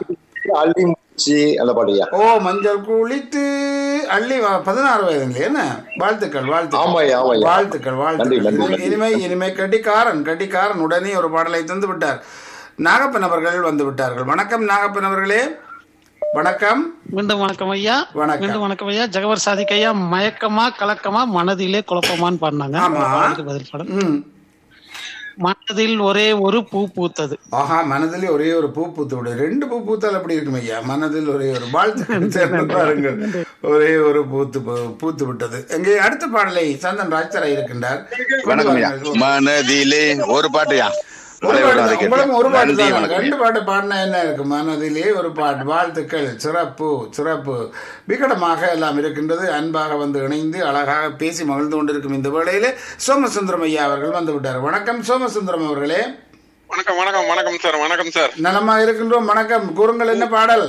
அந்த பாடியா? ஓ, மஞ்சள் குளித்து அள்ளி 16 வயது. என்ன? வாழ்த்துக்கள், வாழ்த்துக்கள், வாழ்த்துக்கள், வாழ்த்துக்கள். இனிமை கட்டிக்காரன் உடனே ஒரு பாடலை தந்து விட்டார். நாகப்பன் அவர்கள் வந்து விட்டார்கள். வணக்கம் நாகப்பன் அவர்களே. வணக்கம். மீண்டும் வணக்கம் ஐயா. மீண்டும் வணக்கம் ஐயா. ஜகவர் சாதிக் ஐயா மயக்கமா கலக்கமா மனதிலே குழப்பமான்னு பாடினாங்க. பதில் பாடல். மனதில் ஒரே ஒரு பூ பூத்தது. ஆஹா, மனதிலே ஒரே ஒரு பூ பூத்து விடு. 2 பூ பூத்தால் அப்படி இருக்கும் ஐயா. மனதில் ஒரே ஒரு வாழ்த்து பாருங்கள். ஒரே ஒரு பூத்து விட்டது. எங்கே அடுத்த பாடலை சந்தன் ராஜ் தர இருக்கின்றார். மனதிலே ஒரு பாட்டுயா. ஒரு பாட்டு தான். 2 பாட்டு பாடினா என்ன இருக்கு? மனதிலே ஒரு பாட்டு. வாழ்த்துக்கள், சிறப்பு, சிறப்பு. விகடமாக எல்லாம் இருக்கின்றது. அன்பாக வந்து இணைந்து அழகாக பேசி மகிழ்ந்து கொண்டிருக்கும் இந்த வேளையிலே சோமசுந்தரம் ஐயா அவர்கள் வந்து விட்டார். வணக்கம் சோமசுந்தரம் அவர்களே. வணக்கம் வணக்கம் வணக்கம் சார். வணக்கம் சார். நலமாக இருக்கின்றோம். வணக்கம். கூறுங்கள், என்ன பாடல்?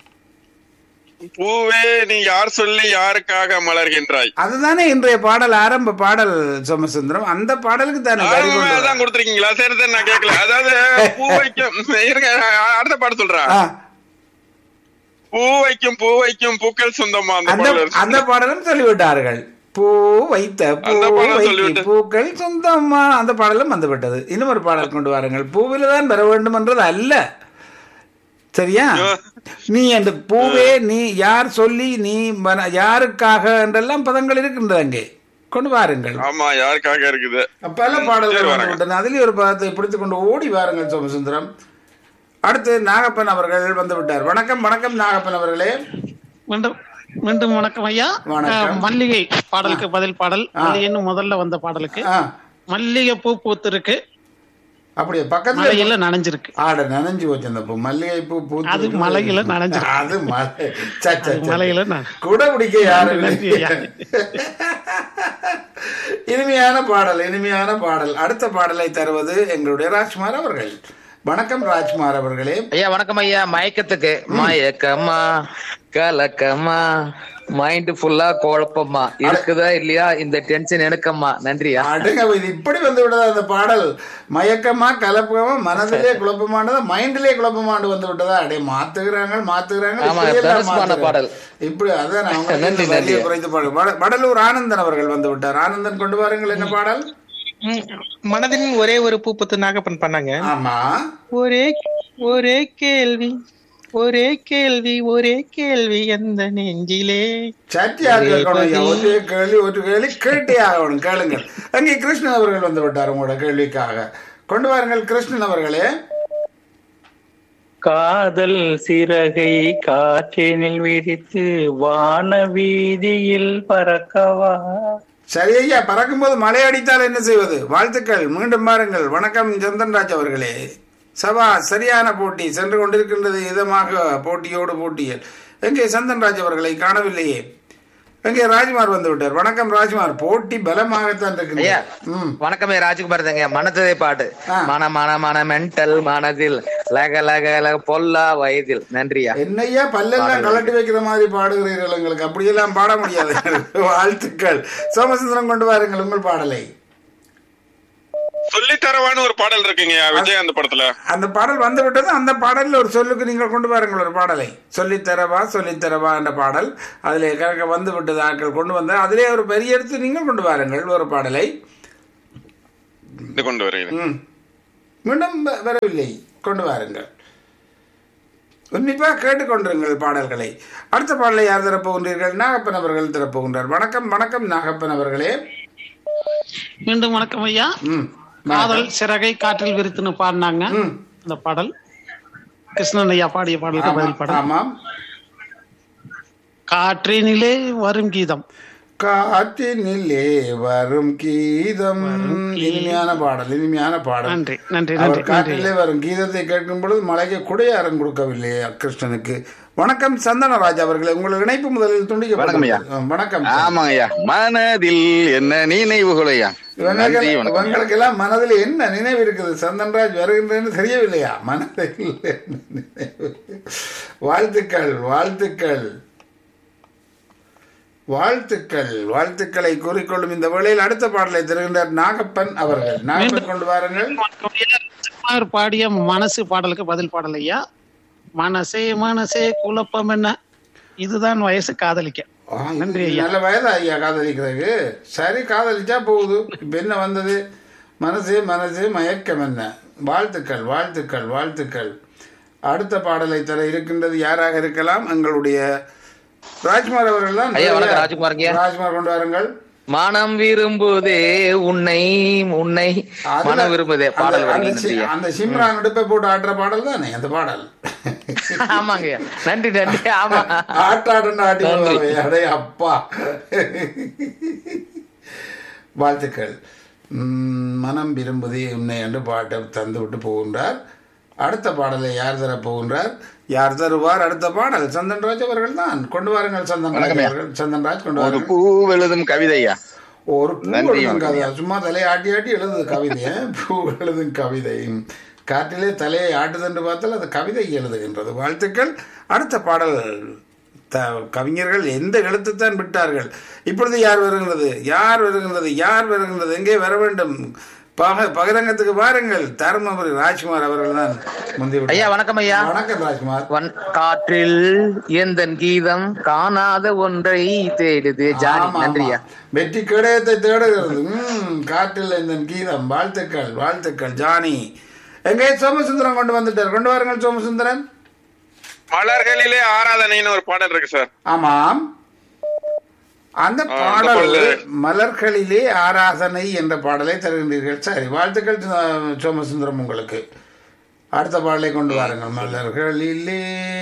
பூவே நீ யார் சொல்லி யாருக்காக மலர்கின்றாய். அதுதானே இன்றைய பாடல், ஆரம்ப பாடல் சோமசுந்தரம். அந்த பாடலுக்கு தானே தான் கொடுத்திருக்கீங்களா? சரி சரி, நான் கேட்கல. அதாவது பூ வைக்கும், அடுத்த பாட்டு சொல்றேன். பூ வைக்கும் பூக்கள் சொந்தமா அந்த பாடலும் சொல்லிவிட்டார்கள். பூ வைத்த பூக்கள் சொந்தமா அந்த பாடலும் வந்துவிட்டது. இன்னும் ஒரு பாடல் கொண்டு வாருங்கள். பூவில தான் பெற வேண்டும் என்றது அல்ல. சரியா? நீ அந்த பூவே நீ யார் சொல்லி நீ யாருக்காக என்றெல்லாம் பதங்கள் இருக்கின்றது. அங்கே கொண்டு வாருங்கள். ஆமா, யாருக்காக இருக்குது. பல பாடல்கள் அதிலே ஒரு பதத்தை பிடித்துக் கொண்டு ஓடி வாருங்கள் சோமசுந்தரம். அடுத்து நாகப்பன் அவர்கள் வந்து விட்டார். வணக்கம் வணக்கம் நாகப்பன் அவர்களே. மீண்டும் வணக்கம் ஐயா. மல்லிகை பாடலுக்கு பதில் பாடல். மல்லிகைன்னு முதல்ல வந்த பாடலுக்கு மல்லிகை பூ பூத்திருக்கு. அப்படியே பக்கத்துல மலையில நனைஞ்சிருக்கு. நனைஞ்சு போச்சு அந்த பூ. மல்லிகை பூ பூத்து அது மலையில நனைஞ்சிருக்கு. அது மலையில கூட பிடிக்க யாரு. இனிமையான பாடல், இனிமையான பாடல். அடுத்த பாடலை தருவது எங்களுடைய ராஜ்குமார் அவர்கள். வணக்கம் ராஜ்குமார் அவர்களே. ஐயா வணக்கம் ஐயா. மயக்கத்துக்கு மயக்கமா கலக்கமா மைண்ட் ஃபுல்லா குழப்பமா இருக்குதா இல்லையா இந்த டென்ஷன் எனக்கம்மா. நன்றியா. இது இப்படி வந்து விட்டதா அந்த பாடல்? மயக்கமா கலப்பமா மனதிலே குழப்பமானதா மைண்டிலே குழப்பமாண்டு வந்து விட்டதா? அடே மாத்துகிறாங்க பாடல் இப்படி. அதான் குறைந்து பாடல். வடலூர் ஆனந்தன் அவர்கள் வந்து விட்டார். ஆனந்தன் கொண்டு வாருங்கள், என்ன பாடல்? மனதின் ஒரே ஒரு பூ பூத்து நாகப்பன் பண்ணாங்க. ஆமா. ஒரே கேள்வி ஒரே கேள்வி எந்த நெஞ்சிலே. ஒரு கேள்வி கேட்டே ஆகணும். கேளுங்கள். அங்கே கிருஷ்ணன் அவர்கள் வந்து விட்டார் உங்களோட கேள்விக்காக. கொண்டு வாருங்கள் கிருஷ்ணன் அவர்களே. காதல் சிறகை காற்றினில் விரித்து வான வீதியில் பறக்கவா. சரி ஐயா, பறக்கும்போது மழை அடித்தால் என்ன செய்வது? வாழ்த்துக்கள், மீண்டும் பாருங்கள். வணக்கம் சந்தன்ராஜ் அவர்களே. சபா சரியான போட்டி சென்று கொண்டிருக்கின்றது, இதமாக போட்டியோடு போட்டியில். எங்கே சந்தன்ராஜ் அவர்களை காணவில்லையே? எங்கே ராஜ்குமார் வந்து விட்டார். வணக்கம் ராஜ்குமார். போட்டி பலமாகத்தான் இருக்கு. வணக்கமே ராஜ்குமார் தாங்க. மனதே பாட்டு மன மன மன மென்டல் மனதில் லக லக லக பொல்லா வயதில். நன்றியா. என்னையா பல்லெல்லாம் கலட்டி வைக்கிற மாதிரி பாடுகிறீர்கள், எங்களுக்கு அப்படியெல்லாம் பாட முடியாது. வாழ்த்துக்கள். சோமசுந்தரம் கொண்டு வாருங்கள் உங்கள் பாடலை. சொல்லித்தரவான்னு ஒரு பாடல் இருக்குங்க விஜயகாந்த் படத்துல. அந்த பாடல் வந்து விட்டது. அந்த பாடலில் ஒரு சொல்லுக்கு நீங்கள் கொண்டு வாருங்கள் ஒரு பாடலை. சொல்லித்தரவா சொல்லித்தரவா என்ற பாடல் அதிலே கணக்க வந்து விட்டது. ஆட்கள் கொண்டு வந்த அதிலே ஒரு பெரிய எடுத்து நீங்கள் கொண்டு வாருங்கள் ஒரு பாடலை. கொண்டு வருகிறேன். மீண்டும் வரவில்லை, கொண்டு வாருங்கள். உன்னிப்பாக கேட்டுக்கொண்டிருங்கள் பாடல்களை. அடுத்த பாடலை யார் தரப்போகின்றீர்கள்? நாகப்பன் அவர்கள் தரப்போகின்றார். வணக்கம் வணக்கம் நாகப்பன் அவர்களே. மீண்டும் வணக்கம் ஐயா. காதல் சிறகை காற்றில் விரித்துன்னு பாடினாங்க. இந்த பாடல் கிருஷ்ணன் ஐயா பாடிய பாடலுக்கு பதில் பாடல். காற்றினிலே வரும் கீதம். காற்றினிலே வரும் கீதம். இனிமையான பாடல், இனிமையான பாடல். நன்றி நன்றி நன்றி. காற்றிலே வரும் கீதத்தை கேட்கும் பொழுது மலைக்கு குடையாரம் கொடுக்கவில்லை கிருஷ்ணனுக்கு. வணக்கம் சந்தனராஜ் அவர்களே, உங்கள் இணைப்பு முதலில் துண்டிக்க. வணக்கம். ஆமாங்க ஐயா. மனதில் என்ன நினைவுகளையா? உங்களுக்கு எல்லாம் மனதில் என்ன நினைவு இருக்குது? சந்தன்ராஜ் வருகின்றன்னு தெரியவில்லையா? மனதில் வாழ்த்துக்கள் வாழ்த்துக்கள் வாழ்த்துக்கள். வாழ்த்துக்களை கூறிக்கொள்ளும் இந்த வேளையில் அடுத்த பாடலை தருகின்றார் நாகப்பன் அவர்கள். நாகப்பன் கொண்டு வாருங்கள். பாடிய மனசு பாடலுக்கு பதில் பாடல் ஐயா. மனசே மனசே குழப்பம் என்ன, இதுதான் வயசு காதலிக்க. நன்றி ஐயா. நல்ல வயதா ஐயா காதலிக்கிறதுக்கு? சரி, காதலிச்சா போகுது. இப்ப என்ன வந்தது? மனசே மனசே மயக்கம் என்ன. வாழ்த்துக்கள் வாழ்த்துக்கள் வாழ்த்துக்கள். அடுத்த பாடலை தர இருக்கின்றது யாராக இருக்கலாம்? எங்களுடைய ராஜ்குமார் அவர்கள் தான். ராஜ்குமார் கொண்டு வாருங்கள். மனம் விரும்புதே உன்னை உன்னை மனம் விரும்புதே பாடல். அந்த சிம்ரான் நடுப்பை போட்டு ஆடுற பாடல் தானே அந்த பாடல்? ஆமாங்க, நன்றி நன்றி. ஆமா, ஆட்டாடுன்னு ஆட்டி அடே அப்பா. வாழ்த்துக்கள். மனம் விரும்புதே உன்னை என்று பாட்டை தந்து விட்டு போகின்றார். அடுத்த பாடலை யார் தர போகின்றார்? யார் தருவார் அடுத்த பாடல்? சந்தன்ராஜ் அவர்கள் தான். கொண்டு வாருங்கள் சந்தன்ராஜ் அவர்கள். சந்தன்ராஜ் கொண்டு வாருங்கள். பூ எழுதும் கவிதையா? ஒரு பூ எழுதும் கவிதை. சும்மா தலையை ஆட்டி ஆட்டி எழுதுது கவிதை. பூ எழுதும் கவிதை. காற்றிலே தலையை ஆட்டுதென்று பார்த்தால் அது கவிதை எழுதுகின்றது. வாழ்த்துக்கள். அடுத்த பாடல் கவிஞர்கள் எந்த எழுத்துத்தான் விட்டார்கள்? இப்பொழுது யார் வருகின்றது? யார் வருகின்றது? யார் வருகின்றது? எங்கே வர வேண்டும்? பகிரங்கத்துக்கு பாருங்கள். தருமபுரி ராஜ்குமார் அவர்கள் தான் முந்தி. ஐயா வணக்கம் ஐயா. வணக்கம் ராஜ்குமார். காற்றில் எந்தன் கீதம் காணாத ஒன்றை தேடுது ஜானி. நன்றியா. வெற்றி கேடயத்தை தேடுகிறது. காற்றில் எந்தன் கீதம். வாழ்த்துக்கள் வாழ்த்துக்கள் ஜானி. எங்கே சோமசுந்தரம் கொண்டு வந்துட்டார். கொண்டு வாருங்கள் சோமசுந்தரன். மலர்களிலே ஆராதனைன்னு ஒரு பாடல் இருக்கு சார். ஆமாம், அந்த பாடல் மலர்களிலே ஆராதனை என்ற பாடலை தருகின்றீர்கள். சரி, வாழ்த்துக்கள் சோமசுந்தரம் உங்களுக்கு. அடுத்த பாடலை கொண்டு வாருங்கள். மலர்களிலே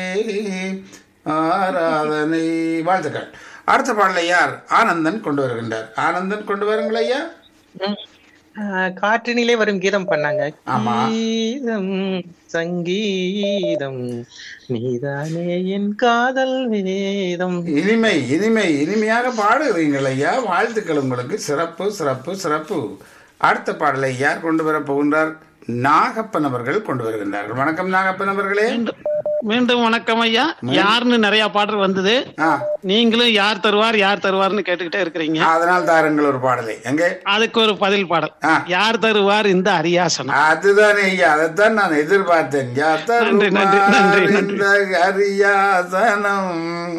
ஆராதனை. வாழ்த்துக்கள். அடுத்த பாடலை யார்? ஆனந்தன் கொண்டு வருகின்றார். ஆனந்தன் கொண்டு வாருங்கள் ஐயா. காற்றினிலே வரும் கீதம் பண்ணாங்க. கீதம் சங்கீதம் நீதானே என் காதல் வேதம். இனிமை இனிமை இனிமையாக பாடுகிறீங்கள் ஐயா. வாழ்த்துக்கள் உங்களுக்கு. சிறப்பு சிறப்பு சிறப்பு. அடுத்த பாடலை யார் கொண்டு வர போகின்றார்? நாகப்பன் அவர்கள் கொண்டு வருகின்றார்கள். வணக்கம் நாகப்பன் அவர்களே. மீண்டும் வணக்கம் ஐயா. யாருன்னு நிறைய பாடல் வந்தது. நீங்களும் யார் தருவார் யார் தருவார்னு கேட்டுக்கிட்டே இருக்கிறீங்க. அதனால் தாருங்கள் ஒரு பாடலை. எங்கே? அதுக்கு ஒரு பதில் பாடல். யார் தருவார் இந்த அரியாசனம். அதுதானே ஐயா, அதைத்தான் நான் எதிர்பார்த்தேன். யார் தருவார் இந்த அரியாசனம்.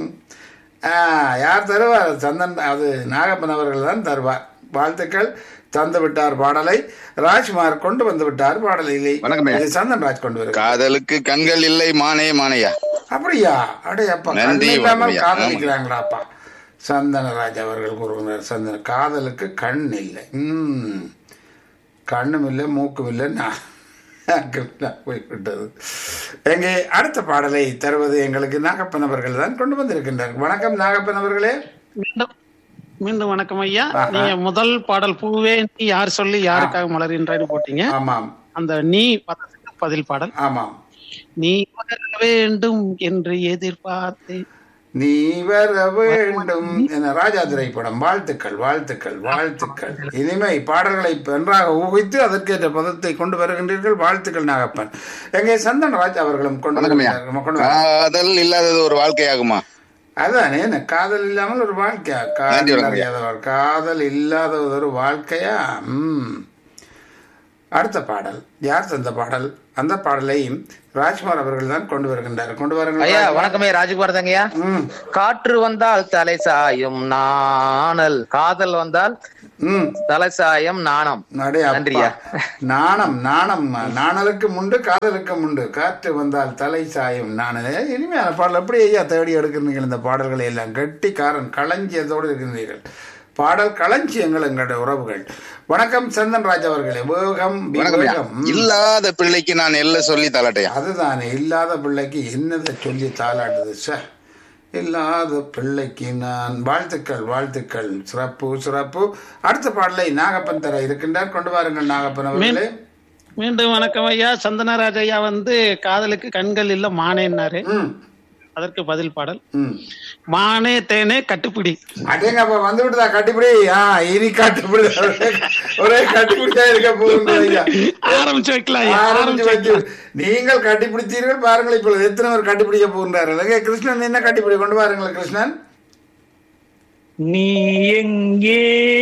யார் தருவார்? சந்தன், அது நாகப்பன் அவர்கள் தான் தருவார். வாழ்த்துக்கள். தந்து விட்டார் பாடலை. ராஜ்குமார் கொண்டு வந்து விட்டார் பாடலை. சந்தன் ராஜ் கொண்டு வரும். காதலுக்கு கண்கள் இல்லை மானே மானையா. அப்படியா? அடே அப்பா, இல்லாமல் காதலிக்கிறாங்களாப்பா. சந்தனராஜ் அவர்கள் கூறுகிறார். சந்தன காதலுக்கு கண் இல்லை. கண்ணும் இல்லை மூக்கும் இல்லை போய்விட்டது. எங்கே அடுத்த பாடலை தருவது எங்களுக்கு நாகப்பன் அவர்கள் தான் கொண்டு வந்திருக்கின்றார். வணக்கம் நாகப்பன் அவர்களே. மீண்டும் வணக்கம் ஐயா. நீங்க முதல் பாடல் பூவே நீ யார் சொல்லி யாருக்காக மலர்கின்றான்னு போட்டீங்க. ஆமாம். அந்த நீ பதத்துக்கு பதில் பாடல். ஆமாம். நீ வர வேண்டும் என்று எதிர்பார்த்தேன், நீ வர வேண்டும் என ராஜா திரைப்படம். வாழ்த்துக்கள் வாழ்த்துக்கள் வாழ்த்துக்கள். இனிமை பாடல்களை நன்றாக ஊகித்து அதற்கேற்ற பதத்தை கொண்டு வருகின்றீர்கள். வாழ்த்துக்கள் நாகப்பன். எங்கே சந்தன் ராஜ் அவர்களும் கொண்டு காதல் இல்லாதது ஒரு வாழ்க்கையாகுமா? அதானே, காதல் இல்லாமல் ஒரு வாழ்க்கையா? காதல் இல்லாத ஒரு வாழ்க்கையா? அடுத்த பாடல் யார் தந்த பாடல்? அந்த பாடலை ராஜ்குமார் அவர்கள் தான் கொண்டு வருகின்றார். கொண்டு வருங்க ஐயா. வணக்கமே ராஜ்குமார் தாங்கய்யா. காற்று வந்தால் தலை சாயும் நாணல், காதல் வந்தால் தலை சாயம் நாணம். நன்றியா. நாணம் நாணம் நாணலுக்கு முண்டு காதலுக்கு முண்டு. காற்று வந்தால் தலை சாயும் நாணல். இனிமையான பாடல். எப்படி ஐயா தேடி எடுக்கிறீர்கள் இந்த பாடல்களை எல்லாம்? கெட்டிக்காரன் களஞ்சியத்தோடு இருக்கின்றீர்கள். பாடல் களஞ்சியங்கள் எங்களுடைய உறவுகள். வணக்கம் சந்தன் ராஜ் அவர்களே. வேகம் இல்லாத பிள்ளைக்கு நான் எல்லாம் சொல்லி தாளாட்டையா? அதுதானே, இல்லாத பிள்ளைக்கு என்னதை சொல்லி தாளாட்டுது சார். இல்லாத பிள்ளைக்கு நான். வாழ்த்துக்கள் வாழ்த்துக்கள். சிறப்பு சிறப்பு. அடுத்த பாடலை நாகப்பன் தர இருக்கின்றார். கொண்டு வாருங்கள் நாகப்பன் அவர்களே. மீண்டும் வணக்கம் ஐயா. சந்தனராஜ் ஐயா காதலுக்கு கண்கள் இல்ல மானேன்னாரு. அதற்கு பதில் பாடல் மானே தேனே கட்டுப்பிடி. அடேங்கப்பா வந்து விட்டுதா கட்டுப்பிடி. இனி கட்டுப்பிடி ஒரே கட்டுப்பிடிச்சா இருக்க போகுது. ஆரம்பிச்சு வைக்கலாம். நீங்கள் கட்டிப்பிடித்தீர்கள் பாருங்கள். இப்பொழுது எத்தனை பேர் கட்டிப்பிடிக்க போகின்றார்கள்? கிருஷ்ணன் என்ன கட்டிப்பிடி கொண்டு வாருங்கள் கிருஷ்ணன். நீ எங்கே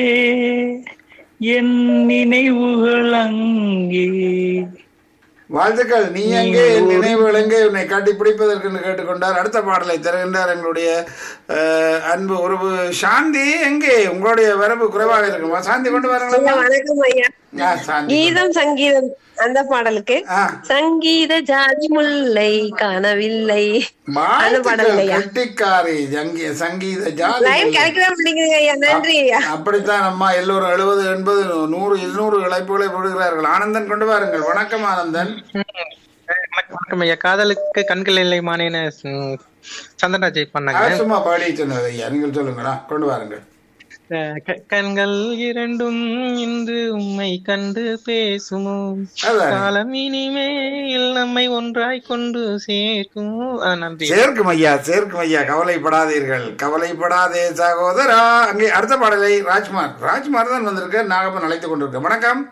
என் நினைவுகள் அங்கே. வாழ்த்துக்கள். நீ எங்கே என் நினைவுகள் எங்கே உன்னை காட்டி பிடிப்பதற்கு கேட்டுக்கொண்டார். அடுத்த பாடலை தருகின்றார் எங்களுடைய அன்பு உறவு சாந்தி. எங்கே உங்களுடைய வரவு குறைவாக இருக்குமா? சாந்தி கொண்டு வரங்களா? வணக்கம் ஐயா. கீதம் சங்கீதம் அந்த பாடலுக்கு சங்கீத ஜாதி முல்லை காணவில்லை அந்த பாடல் ஐயா. கட்டிக்காரி சங்கீத ஜாதி. நன்றி ஐயா. அப்படித்தான் அம்மா எல்லோரும் 70 80 100 200 இழைப்புகளை போடுகிறார்கள். ஆனந்தன் கொண்டு வாருங்கள். வணக்கம் ஆனந்தன். வணக்கம் ஐயா. காதலுக்கு கண்கள் இல்லை மானேன்னு சந்திரராஜ் பண்ணாங்க. சும்மா பாடி சொன்னது ஐயா. நீங்கள் சொல்லுங்களா, கொண்டு வாருங்கள். கண்கள் இரண்டும் இன்று உம்மை கண்டு பேசுமோ, காலம் இனிமேல் நம்மை ஒன்றாய் கொண்டு சேர்க்கும். நன்றி. சேர்க்கும் ஐயா, சேர்க்கும் ஐயா. கவலைப்படாதீர்கள், கவலைப்படாதே சகோதரா. அங்கே அடுத்த பாடலை ராஜ்குமார் தான் வந்திருக்க. நாகப்பன் அழைத்துக் கொண்டிருக்க. வணக்கம்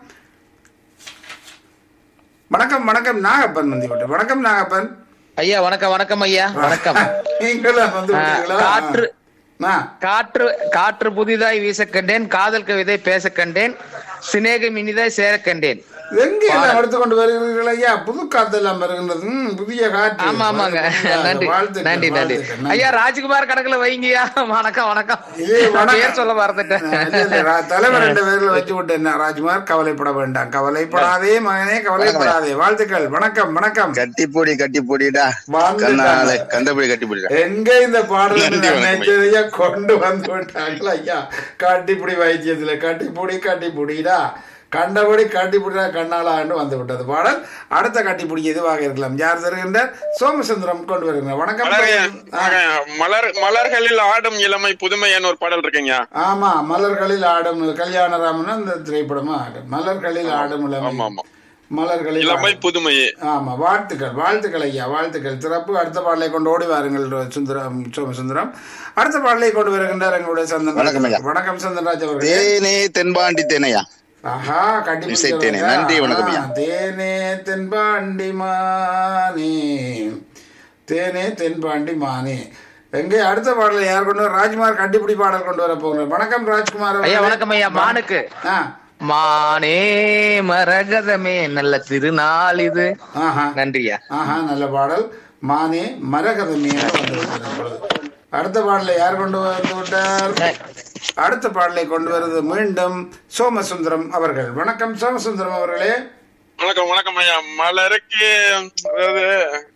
வணக்கம் வணக்கம். நாகப்பன் வந்து விட்டு. வணக்கம் நாகப்பன் ஐயா. வணக்கம் வணக்கம் ஐயா. வணக்கம். நீங்களும் வந்து காற்று காற்று காற்று புதிதாய் வீச கண்டேன், காதல் கவிதை பேச கண்டேன், சிநேகம் இனிதாய் சேர கண்டேன். எங்க எடுத்துக்கொண்டு வருகிறீர்கள் ஐயா? புது காத்து எல்லாம் வருகின்றது. புதிய காற்று. ஆமா ஆமாங்க. நன்றி நன்றி நன்றி ஐயா. ராஜ்குமார் கணக்குல வைங்கய்யா. வணக்கம் வணக்கம். பேர் சொல்ல மறந்துட்டேன். தலைவர் 2 பேர்ல வச்சு விட்டேன். ராஜ்குமார் கவலைப்பட வேண்டாம். கவலைப்படாதே மகனே, கவலைப்படாதே. வாழ்த்துக்கள். வணக்கம் வணக்கம். கட்டிப்பொடி கட்டிப்பொடிடா கண்டபடி கட்டிப்பொடிடா. எங்க இந்த பாடல் கொண்டு வந்து விட்டாங்களா ஐயா? கட்டிப்புடி வைத்தியத்துல கட்டிப்புடி கட்டிப்புடிடா கண்டபடி கட்டிப்பிடினா கண்ணாளாண்டு வந்து விட்டது பாடல். அடுத்த கட்டிப்பிடி எதுவாக இருக்கலாம்? யார் தருகின்றார்? சோமசுந்தரம் கொண்டு வருங்க. வணக்கம். மலர்களில் ஆடும் இளமை புதுமையான ஒரு பாடல் இருக்குங்க. ஆமா, மலர்களில் ஆடும் கல்யாணராமன் அந்த திரைப்படமா ஆடும். மலர்களில் ஆடும் இளமை, மலர்களில் இளமை புதுமையே. ஆமா, வாழ்த்துக்கள் வாழ்த்துக்கள் ஐயா, வாழ்த்துக்கள். சிறப்பு. அடுத்த பாடலை கொண்டு ஓடி வாருங்கள் சோமசுந்தரம். அடுத்த பாடலை கொண்டு வருகின்றார் எங்களுடைய சந்தன். வணக்கம் சந்தன்ராஜ் அவர்கள். தென்பாண்டி தேனையா. ஆஹா, கட்டி நன்றி. வணக்கம். தேனே தென்பாண்டி மானே, தேனே தென்பாண்டி மானே. எங்கே அடுத்த பாடல யார் கொண்டு வர? ராஜ்குமார் கட்டிப்பிடி பாடல் கொண்டு வர போகிறார். வணக்கம் ராஜ்குமார் ஐயா. வணக்கம் ஐயா. மானுக்கு மானே மரகதமே நல்ல திருநாள் இது. நன்றியா. ஆஹா, நல்ல பாடல். மானே மரகதமே. அடுத்த பாடலை யார் கொண்டு வந்து விட்டார்? அடுத்த பாடலை கொண்டு வருவது மீண்டும் சோமசுந்தரம் அவர்கள். வணக்கம் சோமசுந்தரம் அவர்களே. வணக்கம் வணக்கம் ஐயா. மலருக்கு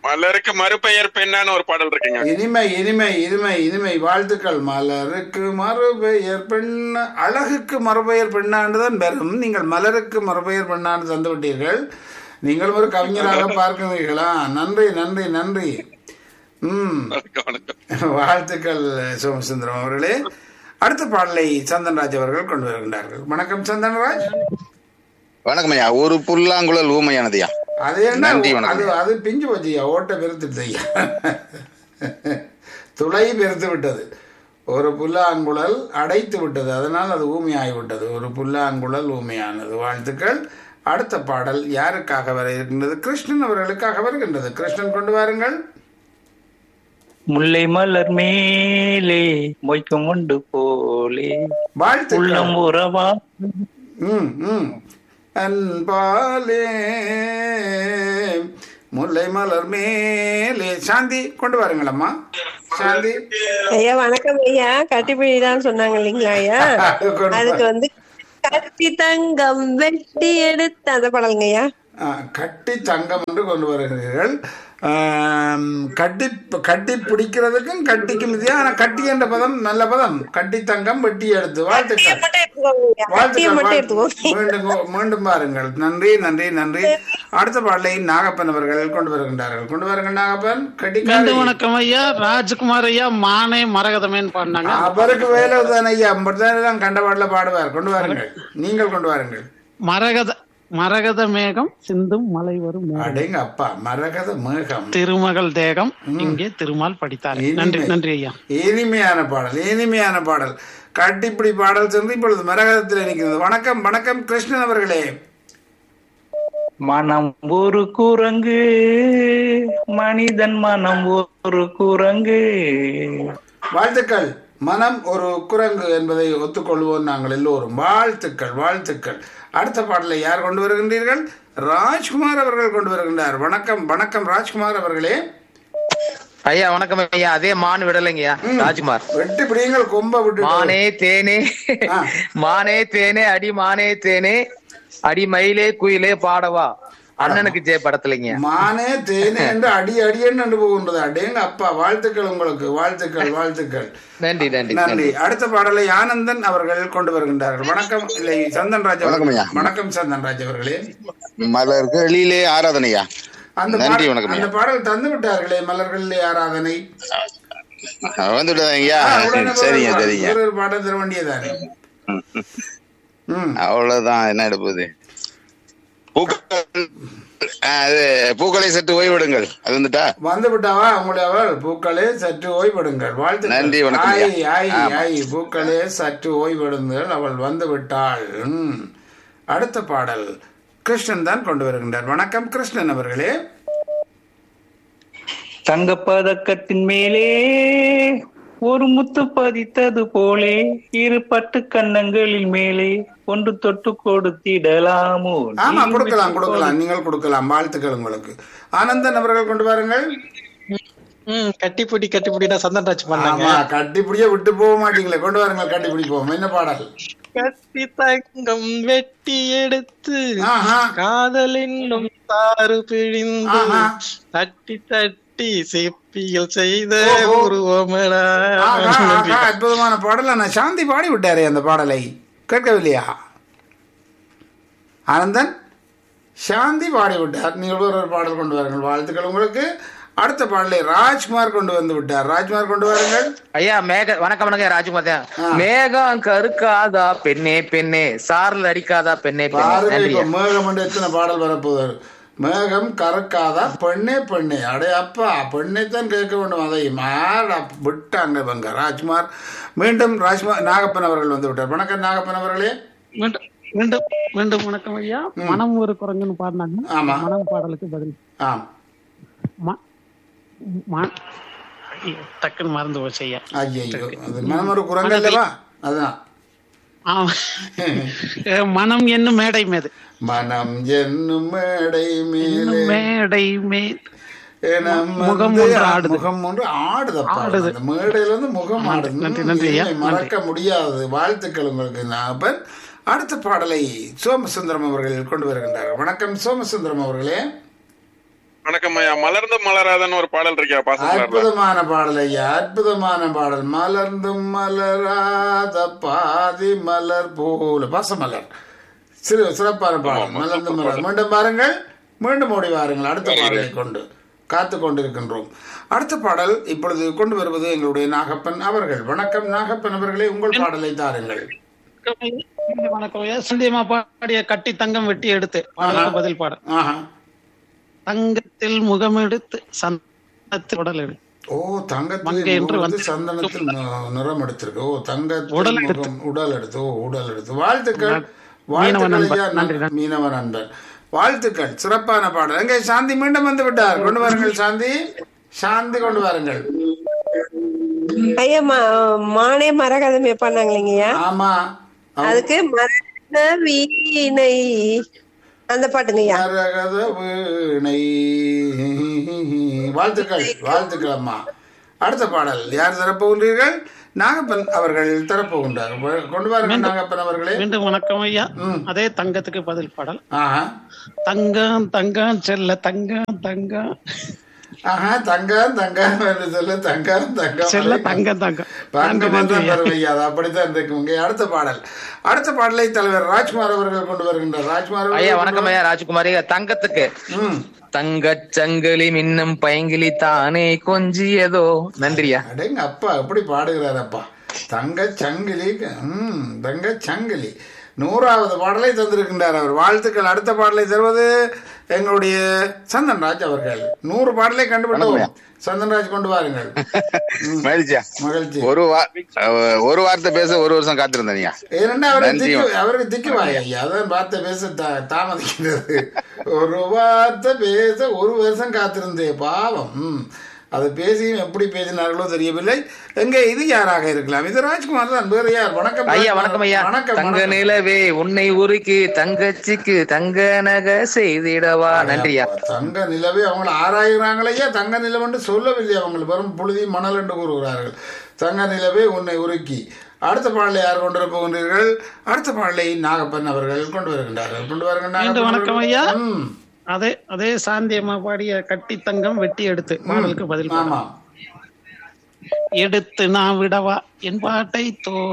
மலருக்கு மறுபெயர் பெண்ணான்னு ஒரு பாடல் இருக்குங்க. இனிமை இனிமை இனிமை இனிமை வாழ்த்துக்கள். மலருக்கு மறுபெயர் பெண்ணா, அழகுக்கு மறுபெயர் பெண்ணாண்டுதான் பெறும். நீங்கள் மலருக்கு மறுபெயர் பெண்ணாண்டு தந்து விட்டீர்கள். நீங்கள் ஒரு கவிஞராக பார்க்கிறீர்களா? நன்றி நன்றி நன்றி. வாழ்த்துக்கள் சோமசுந்தரம் அவர்களே. அடுத்த பாடலை சந்தன்ராஜ் அவர்கள் கொண்டு வருகின்றார்கள். வணக்கம் சந்தன்ராஜ். வணக்கம் ஐயா. ஒரு புல்லாங்குழல் ஊமையானதுயா. அது என்ன? அது பிஞ்சு போச்சுயா, ஓட்ட பெருத்துட்டு துளை பெருத்து விட்டது. ஒரு புல்லாங்குழல் அடைத்து விட்டது, அதனால் அது ஊமையாகிவிட்டது. ஒரு புல்லாங்குழல் ஊமையானது. வாழ்த்துக்கள். அடுத்த பாடல் யாருக்காக வர இருக்கின்றது? கிருஷ்ணன் அவர்களுக்காக வருகின்றது. கிருஷ்ணன் கொண்டு வாருங்கள். முல்லை மலர் மேலே மொய்க்கும் உண்டு போலே உள்ளம் உறவா அன்பாலே முல்லை மலர் மேலே. சாந்தி கொண்டு வாருங்களம்மா. சாந்தி ஐயா வணக்கம் ஐயா. கட்டிப்பிடிதான் சொன்னாங்க இல்லைங்களா ஐயா? அதுக்கு வந்து கட்டி தங்கம் வெட்டி எடுத்து அந்த படலுங்க ஐயா. கட்டி தங்கம் என்று கொண்டு வருகிறீர்கள். கட்டி கட்டி பிடிக்கிறதுக்கும் கட்டிக்கும் வித்தியா. ஆனா கட்டி என்ற பதம் நல்ல பதம். கட்டி தங்கம் வெட்டி எடுத்து. வாழ்த்துக்கள் மீண்டும் பாருங்கள். நன்றி நன்றி நன்றி. அடுத்த பாடலை நாகப்பன் அவர்கள் கொண்டு வருகின்றார்கள். கொண்டு வருங்கள் நாகப்பன். கட்டிக்காரி. வணக்கம் ஐயா. ராஜ்குமார் ஐயா மானே மரகதமேன்னு பாடினாங்க. அவருக்கு வேலை தான் ஐயா. தான் கண்ட பாடல பாடுவார். கொண்டு வாருங்கள். நீங்கள் கொண்டு வாருங்கள். மரகத மேகம் சிந்தும் மலை வரும். அடேங்க அப்பா, மரகத மேகம் திருமகள் தேகம் இங்கே திருமால் படித்தார். நன்றி நன்றி ஐயா. இனிமையான பாடல், இனிமையான பாடல். கட்டிப்பிடி பாடல் சென்று இப்பொழுது மரகதத்தில் நிற்கிறது. வணக்கம் வணக்கம் கிருஷ்ணன் அவர்களே. மனம் ஒரு குரங்கு, மனிதன் மனம் ஒரு குரங்கு. வாழ்த்துக்கள். மனம் ஒரு குரங்கு என்பதை ஒத்துக்கொள்வோம் நாங்கள் எல்லோரும். வாழ்த்துக்கள் வாழ்த்துக்கள். அடுத்த பாடலை யார் கொண்டு வருகின்றீர்கள்? ராஜ்குமார் அவர்கள் கொண்டு வருகின்றார். வணக்கம் வணக்கம் ராஜ்குமார் அவர்களே. ஐயா வணக்கம் ஐயா. அதே மான் விடலைங்கய்யா. ராஜ்குமார். வெட்டி பிடிங்கள் கொம்ப விட்டு. மானே தேனே மானே தேனே அடி மானே தேனே அடி மயிலே குயிலே பாடவா. அண்ணனுக்கு ஜெய படத்துலங்க. மானே தேனே என்று அடி அடியன்னு போகின்றது. அடேங்க அப்பா. வாழ்த்துக்கள் உங்களுக்கு. வாழ்த்துக்கள் வாழ்த்துக்கள். நன்றி நன்றி நன்றி. அடுத்த பாடலை ஆனந்தன் அவர்கள் கொண்டு வருகின்றார்கள். வணக்கம். இல்லை சந்தன்ராஜ். வணக்கம் சந்தன்ராஜ் அவர்களே. மலர்களிலே ஆராதனையா. அந்த பாடல் தந்து விட்டார்களே, மலர்களிலே ஆராதனை வந்துட்டாங்க. சரிங்க சரிங்க. ஒரு பாடல் தர வேண்டியதானே. அவ்வளவுதான். என்ன எடுப்பது? பூக்களை சற்று ஓய்விடுங்கள். அது வந்துட்டா வந்து விட்டாவா உங்களுடைய அவள்? பூக்களே சற்று ஓய்விடுங்கள். வாழ்த்து. நன்றி. பூக்களே சற்று ஓய்விடுங்கள். அவள் வந்து விட்டாள். அடுத்த பாடல் கிருஷ்ணன் தான் கொண்டு வருகின்றார். வணக்கம் கிருஷ்ணன் அவர்களே. தங்கப்பதக்கத்தின் மேலே ஒரு முத்து பதித்தது போலே இரு பட்டு கன்னங்களில் மேலே ஒன்று தொட்டு கொடுத்திடலாமோ? ஆமா கொடுக்கலாம் கொடுக்கலாம். நீங்கள் கொடுக்கலாம். வாழ்த்துக்கள் உங்களுக்கு. ஆனந்தன் அவர்கள் கொண்டு வாருங்கள். கட்டிப்பிடி கட்டிப்பிடினா சந்தன்ராஜ் பண்ணாங்க. கட்டிப்பிடியே விட்டு போக மாட்டீங்களே. கொண்டு வாருங்கள். கட்டிப்பிடி போவோம். என்ன பாடல்? கட்டி தங்கம் வெட்டி எடுத்து காதல் என்னும் தாறு பிழிந்து தட்டி தட்டி செப்பியல் செய்த உருவமடா. அற்புதமான பாடல். நான் சாந்தி பாடி விட்டாரே அந்த பாடலை. கேட்கவில்லையா ஆனந்தன்? சாந்தி பாடி விட்டார். நீங்கள் ஒரு பாடல் கொண்டு வாருங்கள். வாழ்த்துக்கள் உங்களுக்கு. அடுத்த பாடலை ராஜ்குமார் கொண்டு வந்து விட்டார். ராஜ்குமார் கொண்டு வாருங்கள். ஐயா வணக்கம் வணக்கம் ராஜ்குமார். மேகம் கருக்காதா பெண்ணே பெண்ணே சாரல் அடிக்காதா பெண்ணே பெண்ணே. மேகம் என்று எத்தனை பாடல் வரப்போகுது? மேகம் கறக்காதா பெண்ணே பெண்ணே. அடே அப்பா, பெண்ணை தான் கேட்க வேண்டும். அதை மாடா விட்டாங்க இவங்க. ராஜ்குமார். மீண்டும் ராஜ்குமார் நாகப்பன் அவர்கள் வந்து விட்டார். வணக்கம் நாகப்பன் அவர்களே. மீண்டும் மீண்டும் வணக்கம் ஐயா. மனம் ஒரு குரங்குன்னு பாடினாங்க. மனம் பாடலுக்கு பதில் டக்குன்னு மறந்து போச்சு ஐயா. மனம் ஒரு குரங்கு அல்லவா? அதான் மனம் என்னும் மேடை மீது. மனம் என்னும் மேடை மீது மேடை மீது முகம் ஒன்று ஆடுது. மேடையில வந்து முகம் ஆடுது. மறக்க முடியாது. வாழ்த்துக்கள் உங்களுக்கு நாகப்பன். அடுத்த பாடலை சோமசுந்தரம் அவர்கள் கொண்டு வருகின்றார். வணக்கம் சோமசுந்தரம் அவர்களே. வணக்கம் ஐயா. மலர்ந்தும் மலராதன்னு ஒரு பாடல் இருக்கியா? அற்புதமான பாடல் ஐயா, அற்புதமான பாடல். மலர்ந்தும் மலராத பாதி மலர் போல பாசமலர். சிறப்பான பாடல். மலர்ந்தும் மலர். மீண்டும் பாருங்கள், மீண்டும் ஓடி வாருங்கள். அடுத்த பாடலை கொண்டு காத்து கொண்டிருக்கின்றோம். அடுத்த பாடல் இப்பொழுது கொண்டு வருவது எங்களுடைய நாகப்பன் அவர்கள். வணக்கம் நாகப்பன் அவர்களே, உங்கள் பாடலை தாருங்கள். வணக்கம் ஐயா. சந்தியமா பாடிய கட்டி தங்கம் வெட்டி எடுத்து பாடலுக்கு பதில் பாடல். தங்கத்தில் முகம் எடுத்து சந்தனத்தில் உடல் எடுத்து. ஓ, தங்கத்தில் சந்தனத்தில் நிறம் எடுத்திருக்கு. ஓ, தங்கத்தில் முகம் உடல் எடுத்து. ஓ, உடல் எடுத்து. வாழ்த்துக்கள், வாழ்த்துக்கள் மீனவன் அன்பர், வாழ்த்துக்கள். சிறப்பான பாடல். எங்கே சாந்தி மீண்டும் வந்து விட்டார். கொண்டு வாருங்கள் சாந்தி, சாந்தி கொண்டு வாருங்கள். ஐயா மானே மரகதமே பண்ணாங்களேங்கய்யா. ஆமா, அதுக்கு மரண வீணை அந்த பாட்டுங்கய்யா. மரகத வீணை. வாழ்த்துக்கள், வாழ்த்துக்கள் அம்மா. அடுத்த பாடல் யார் தரப்போகின்றீர்கள்? நாகப்பன் அவர்கள் தரப்போகின்றார். கொண்டு வாருங்கள் நாகப்பன் அவர்களே. மீண்டும் வணக்கம் ஐயா. அதே தங்கத்துக்கு பதில் பாடல். தங்கம் தங்கம் செல்ல தங்கம் தங்கம். தங்கம் தங்கம் சொல்ல தங்கம் தங்கம் செல்ல தங்கம் தங்கம் அப்படித்தான் இருக்கும். அடுத்த பாடல், அடுத்த பாடலை தலைவர் ராஜ்குமார் அவர்கள் கொண்டு வருகின்றார். ராஜ்குமார் ஐயா வணக்கம் ஐயா. ராஜ்குமார் தங்கத்துக்கு தங்கச் சங்கிலி மின்னும் பைங்கிலி தானே கொஞ்சியதோ. நன்றியா. அடேங்க அப்பா, எப்படி பாடுகிறார் அப்பா. தங்கச் சங்கிலி, தங்கச் சங்கிலி. 100வது பாடலை தந்திருக்கின்றார் அவர். வாழ்த்துக்கள். அடுத்த பாடலை தருவது எங்களுடைய சந்தன்ராஜ் அவர்கள். 100 பாடலை கண்டுபிடித்தோம். சந்தன்ராஜ் கொண்டு வாருங்கள். மகிழ்ச்சி. ஒரு வார்த்தை பேச ஒரு வருஷம் காத்திருந்தீங்க. ஏன்னா அவருக்கு திக்குவாய் ஐயா, அதான் வார்த்தை பேச தாமதிக்கிறது. ஒரு வார்த்தை பேச ஒரு வருஷம் காத்திருந்தேன் பாவம். அது பேசியும் எப்படி பேசினார்களோ தெரியவில்லை. எங்க இது யாராக இருக்கலாம்? இது ராஜ்குமார் தான், வேற யார்? வணக்கம் ஐயா. வணக்கம் ஐயா. தங்க நிலவே உன்னை உருக்கி தங்கச்சிக்கு தங்க நகை செய்திடவா. நன்றியா. தங்க நிலவே அவங்களை ஆராய்கிறாங்களையா. தங்க நிலவென்று சொல்லவில்லை, அவங்க வெறும் புழுதி மணல் என்று கூறுகிறார்கள். தங்க நிலவே உன்னை உருக்கி. அடுத்த பாடலை யார் கொண்டு வர போகின்றீர்கள்? அடுத்த பாடலை நாகப்பன் அவர்கள் கொண்டு வருகின்றார்கள். கொண்டு வருகின்றார்கள். வணக்கம் ஐயா. அதே சாந்தியம்மா பாடிய கட்டி தங்கம் வெட்டி எடுத்து பாடலுக்கு பதில். எடுத்து நான் விடவா என் பாட்டை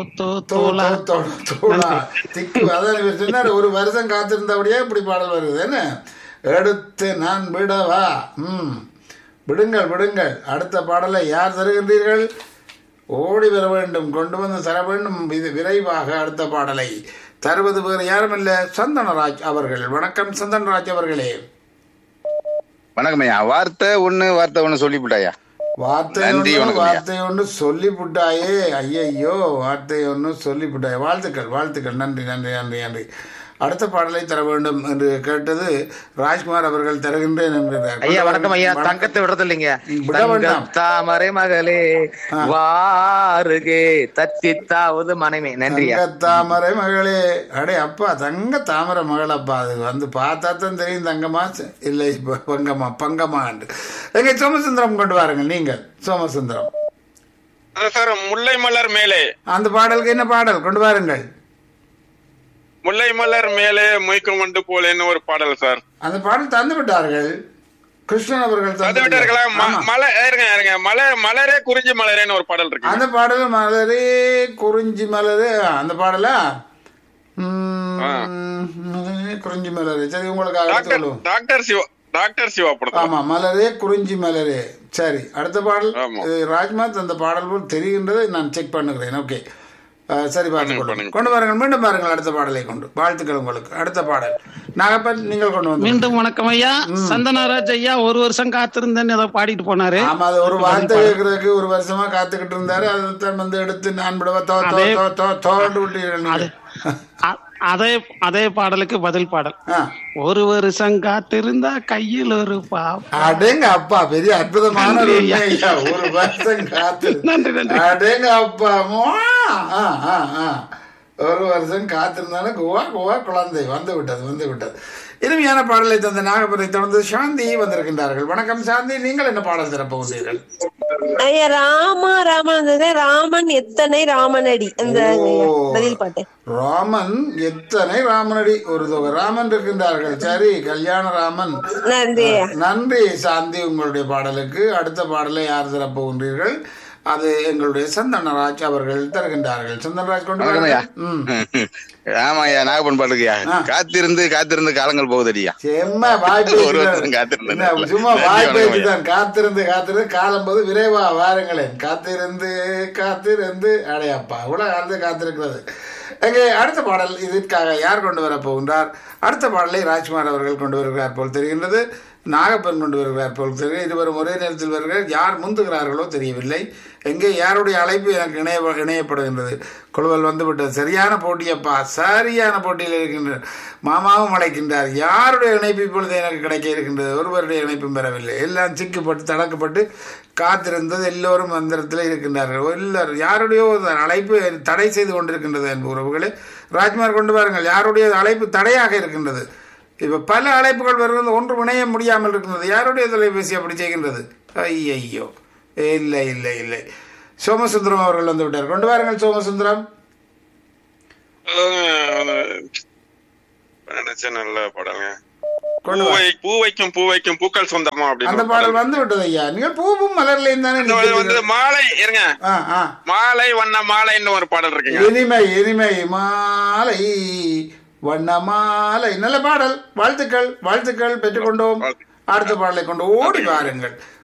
ஒரு வருஷம் காத்திருந்தபடியே இப்படி பாடல் வருது என்ன. எடுத்து நான் விடவா. விடுங்கள் விடுங்கள். அடுத்த பாடலை யார் தருகின்றீர்கள்? ஓடி வர வேண்டும், கொண்டு வந்து தர வேண்டும். இது விரைவாக அடுத்த பாடலை தருவது வேறு யாரும் இல்ல, சந்தனராஜ் அவர்கள். வணக்கம் சந்தனராஜ் அவர்களே. வணக்கம் ஐயா. வார்த்தை ஒண்ணு சொல்லிவிட்டாயா. வார்த்தை ஒன்று சொல்லிவிட்டாயே. ஐயோ, வார்த்தை ஒன்று சொல்லிவிட்டாயே. வாழ்த்துக்கள், வாழ்த்துக்கள். நன்றி நன்றி நன்றி நன்றி. அடுத்த பாடலை தர வேண்டும் என்று கேட்டது ராஜ்குமார் அவர்கள். தருகின்றேன் என்கிறார். ஐயா வணக்கம் ஐயா. தங்கத்தை விடுறது இல்லைங்க. தாமரை மகளே வாருகே தத்தி தாவது மனைவி. நன்றி. தாமரை மகளே. அடே அப்பா, தங்க தாமரை மகள் அப்பா. அது வந்து பார்த்தா தான் தெரியும் தங்கமா இல்லை பங்கமா பங்கமா. எங்க சோமசுந்தரம் கொண்டு வாருங்கள். நீங்கள் சோமசுந்தரம். முல்லை மலர் மேலே. அந்த பாடலுக்கு என்ன பாடல் கொண்டு வாருங்கள்? முல்லை மலர் மேலே மொய்க்கும் வண்டு போலேன்னு ஒரு பாடல் சார். அந்த பாடல் தந்து விட்டார்கள். கிருஷ்ணன் அவர்கள் தந்து விட்டார்களா? மலரே குறிஞ்சி மலரேன்னு ஒரு பாடல் இருக்கு. அந்த பாடல் மலரே குறிஞ்சி மலரே. அந்த பாடலா குறிஞ்சி மலரே. சரி, உங்களுக்கு டாக்டர் சிவா படம். ஆமா, மலரே குறிஞ்சி மலரே. சரி, அடுத்த பாடல் ராஜ்மாத். அந்த பாடல் போல் தெரிகின்றது, நான் செக் பண்ணுகிறேன். ஓகே, சரி, பார்த்துக்கொள்ளுங்கள். கொண்டு வாருங்கள், மீண்டும் பாருங்கள் அடுத்த பாடலை கொண்டு. வாழ்த்துக்கள் உங்களுக்கு. அடுத்த பாடல் நாகப்பன் நீங்கள் கொண்டு வந்து. மீண்டும் வணக்கம் ஐயா. சந்தனராஜ் ஐயா ஒரு வருஷம் காத்திருந்தேன்னு ஏதோ பாடிட்டு போனாரு. ஆமா, அது ஒரு வார்த்தை கேட்கறதுக்கு ஒரு வருஷமா காத்துக்கிட்டு இருந்தாரு. அதைத்தான் வந்து எடுத்து நான் விடவா தோண்டு விட்டீர்கள். அதே பாடலுக்கு பதில் பாடல். ஒரு வருஷம் காத்திருந்தா கையில் ஒரு அடேங்க அப்பா, பெரிய அற்புதமான ஒரு வருஷம் காத்து. அடேங்க அப்பா. ஒரு வருஷம் காத்திருந்தாலும் கோவா கோவா குழந்தை வந்து விட்டது. இனிமையான பாடலை தந்த நாகப்பனை தொடர்ந்து சாந்தி வந்திருக்கின்றார்கள். வணக்கம் சாந்தி, நீங்கள் என்ன பாடல் தரப்போகிறீர்கள்? ஐயா ராமன் எத்தனை ராமனடி அந்த பதில் பாட்டு. ராமன் எத்தனை ராமனடி, ஒரு தொகை ராமன் இருக்கின்றார்கள். சரி, கல்யாண ராமன். நன்றி சாந்தி உங்களுடைய பாடலுக்கு. அடுத்த பாடலை யார் தரப்போகின்றீர்கள்? அது எங்களுடைய சந்தனராஜ் அவர்கள் தருகின்றார்கள். சந்தனராஜ் கொண்டு ஆமாய்யா, நாகப்பன் பாட்டுக்குயா. காத்திருந்து காத்திருந்து காலங்கள் போகுதடியா. சும்மா வாய் பேச்சுதான். காத்திருந்து காத்திருந்து காலம் போது விரைவா வாருங்களேன். காத்திருந்து காத்திருந்து அடையாப்பா இவ்வளவு காத்திருக்கிறது. எங்கே அடுத்த பாடல் இதற்காக யார் கொண்டு வர போகின்றார்? அடுத்த பாடலை ராஜ்குமார் அவர்கள் கொண்டு வருகிறார் போல் தெரிகின்றது. நாகப்பன் கொண்டு வருகிறார் போல் தெரிகிறது. இருவரும் ஒரே நேரத்தில் வருகிறார். யார் முந்துகிறார்களோ தெரியவில்லை. எங்கே யாருடைய அழைப்பு எனக்கு இணையப்படுகின்றது. குழுவல் வந்துவிட்டது. சரியான போட்டியப்பா, சரியான போட்டியில் இருக்கின்றார். மாமாவும் அழைக்கின்றார். யாருடைய இணைப்பு இப்பொழுது எனக்கு கிடைக்க இருக்கின்றது? ஒருவருடைய இணைப்பும் பெறவில்லை. எல்லாம் சிக்கப்பட்டு தடக்கப்பட்டு காத்திருந்தது. எல்லோரும் மந்திரத்தில் இருக்கின்றார்கள். எல்லாரும் யாருடைய அழைப்பு தடை செய்து கொண்டிருக்கின்றது என்பது உறவுகளே. ராஜ்குமார் கொண்டு வாருங்கள். யாருடைய அழைப்பு தடையாக இருக்கின்றது? இப்ப பல அழைப்புகள் வருகிறது, ஒன்று இணைய முடியாமல் இருக்கின்றது. யாருடைய தொலைபேசி அப்படி செய்கின்றது? ஐயோ, இல்லை இல்லை இல்லை. சோமசுந்தரம் அவர்கள் வந்து விட்டார். கொண்டு வாருங்கள் சோமசுந்தரம். நல்ல பாடலுங்க. பூ வைக்கும் பூக்கள் சொந்தமா அப்படி அந்த பாடல் வந்து விட்டது ஐயா. நீங்கள் பூவும் மலர்லையும் தானே மாலை இருங்க. மாலை வண்ண மாலைன்னு ஒரு பாடல் இருக்கு. இனிமை இனிமை மாலை வண்ணமாலை. நல்ல பாடல். வாழ்த்துக்கள் வாழ்த்துக்கள் பெற்றுக்கொண்டோம். அடுத்த பாடலை கொண்டு ஓடி வாருங்கள்.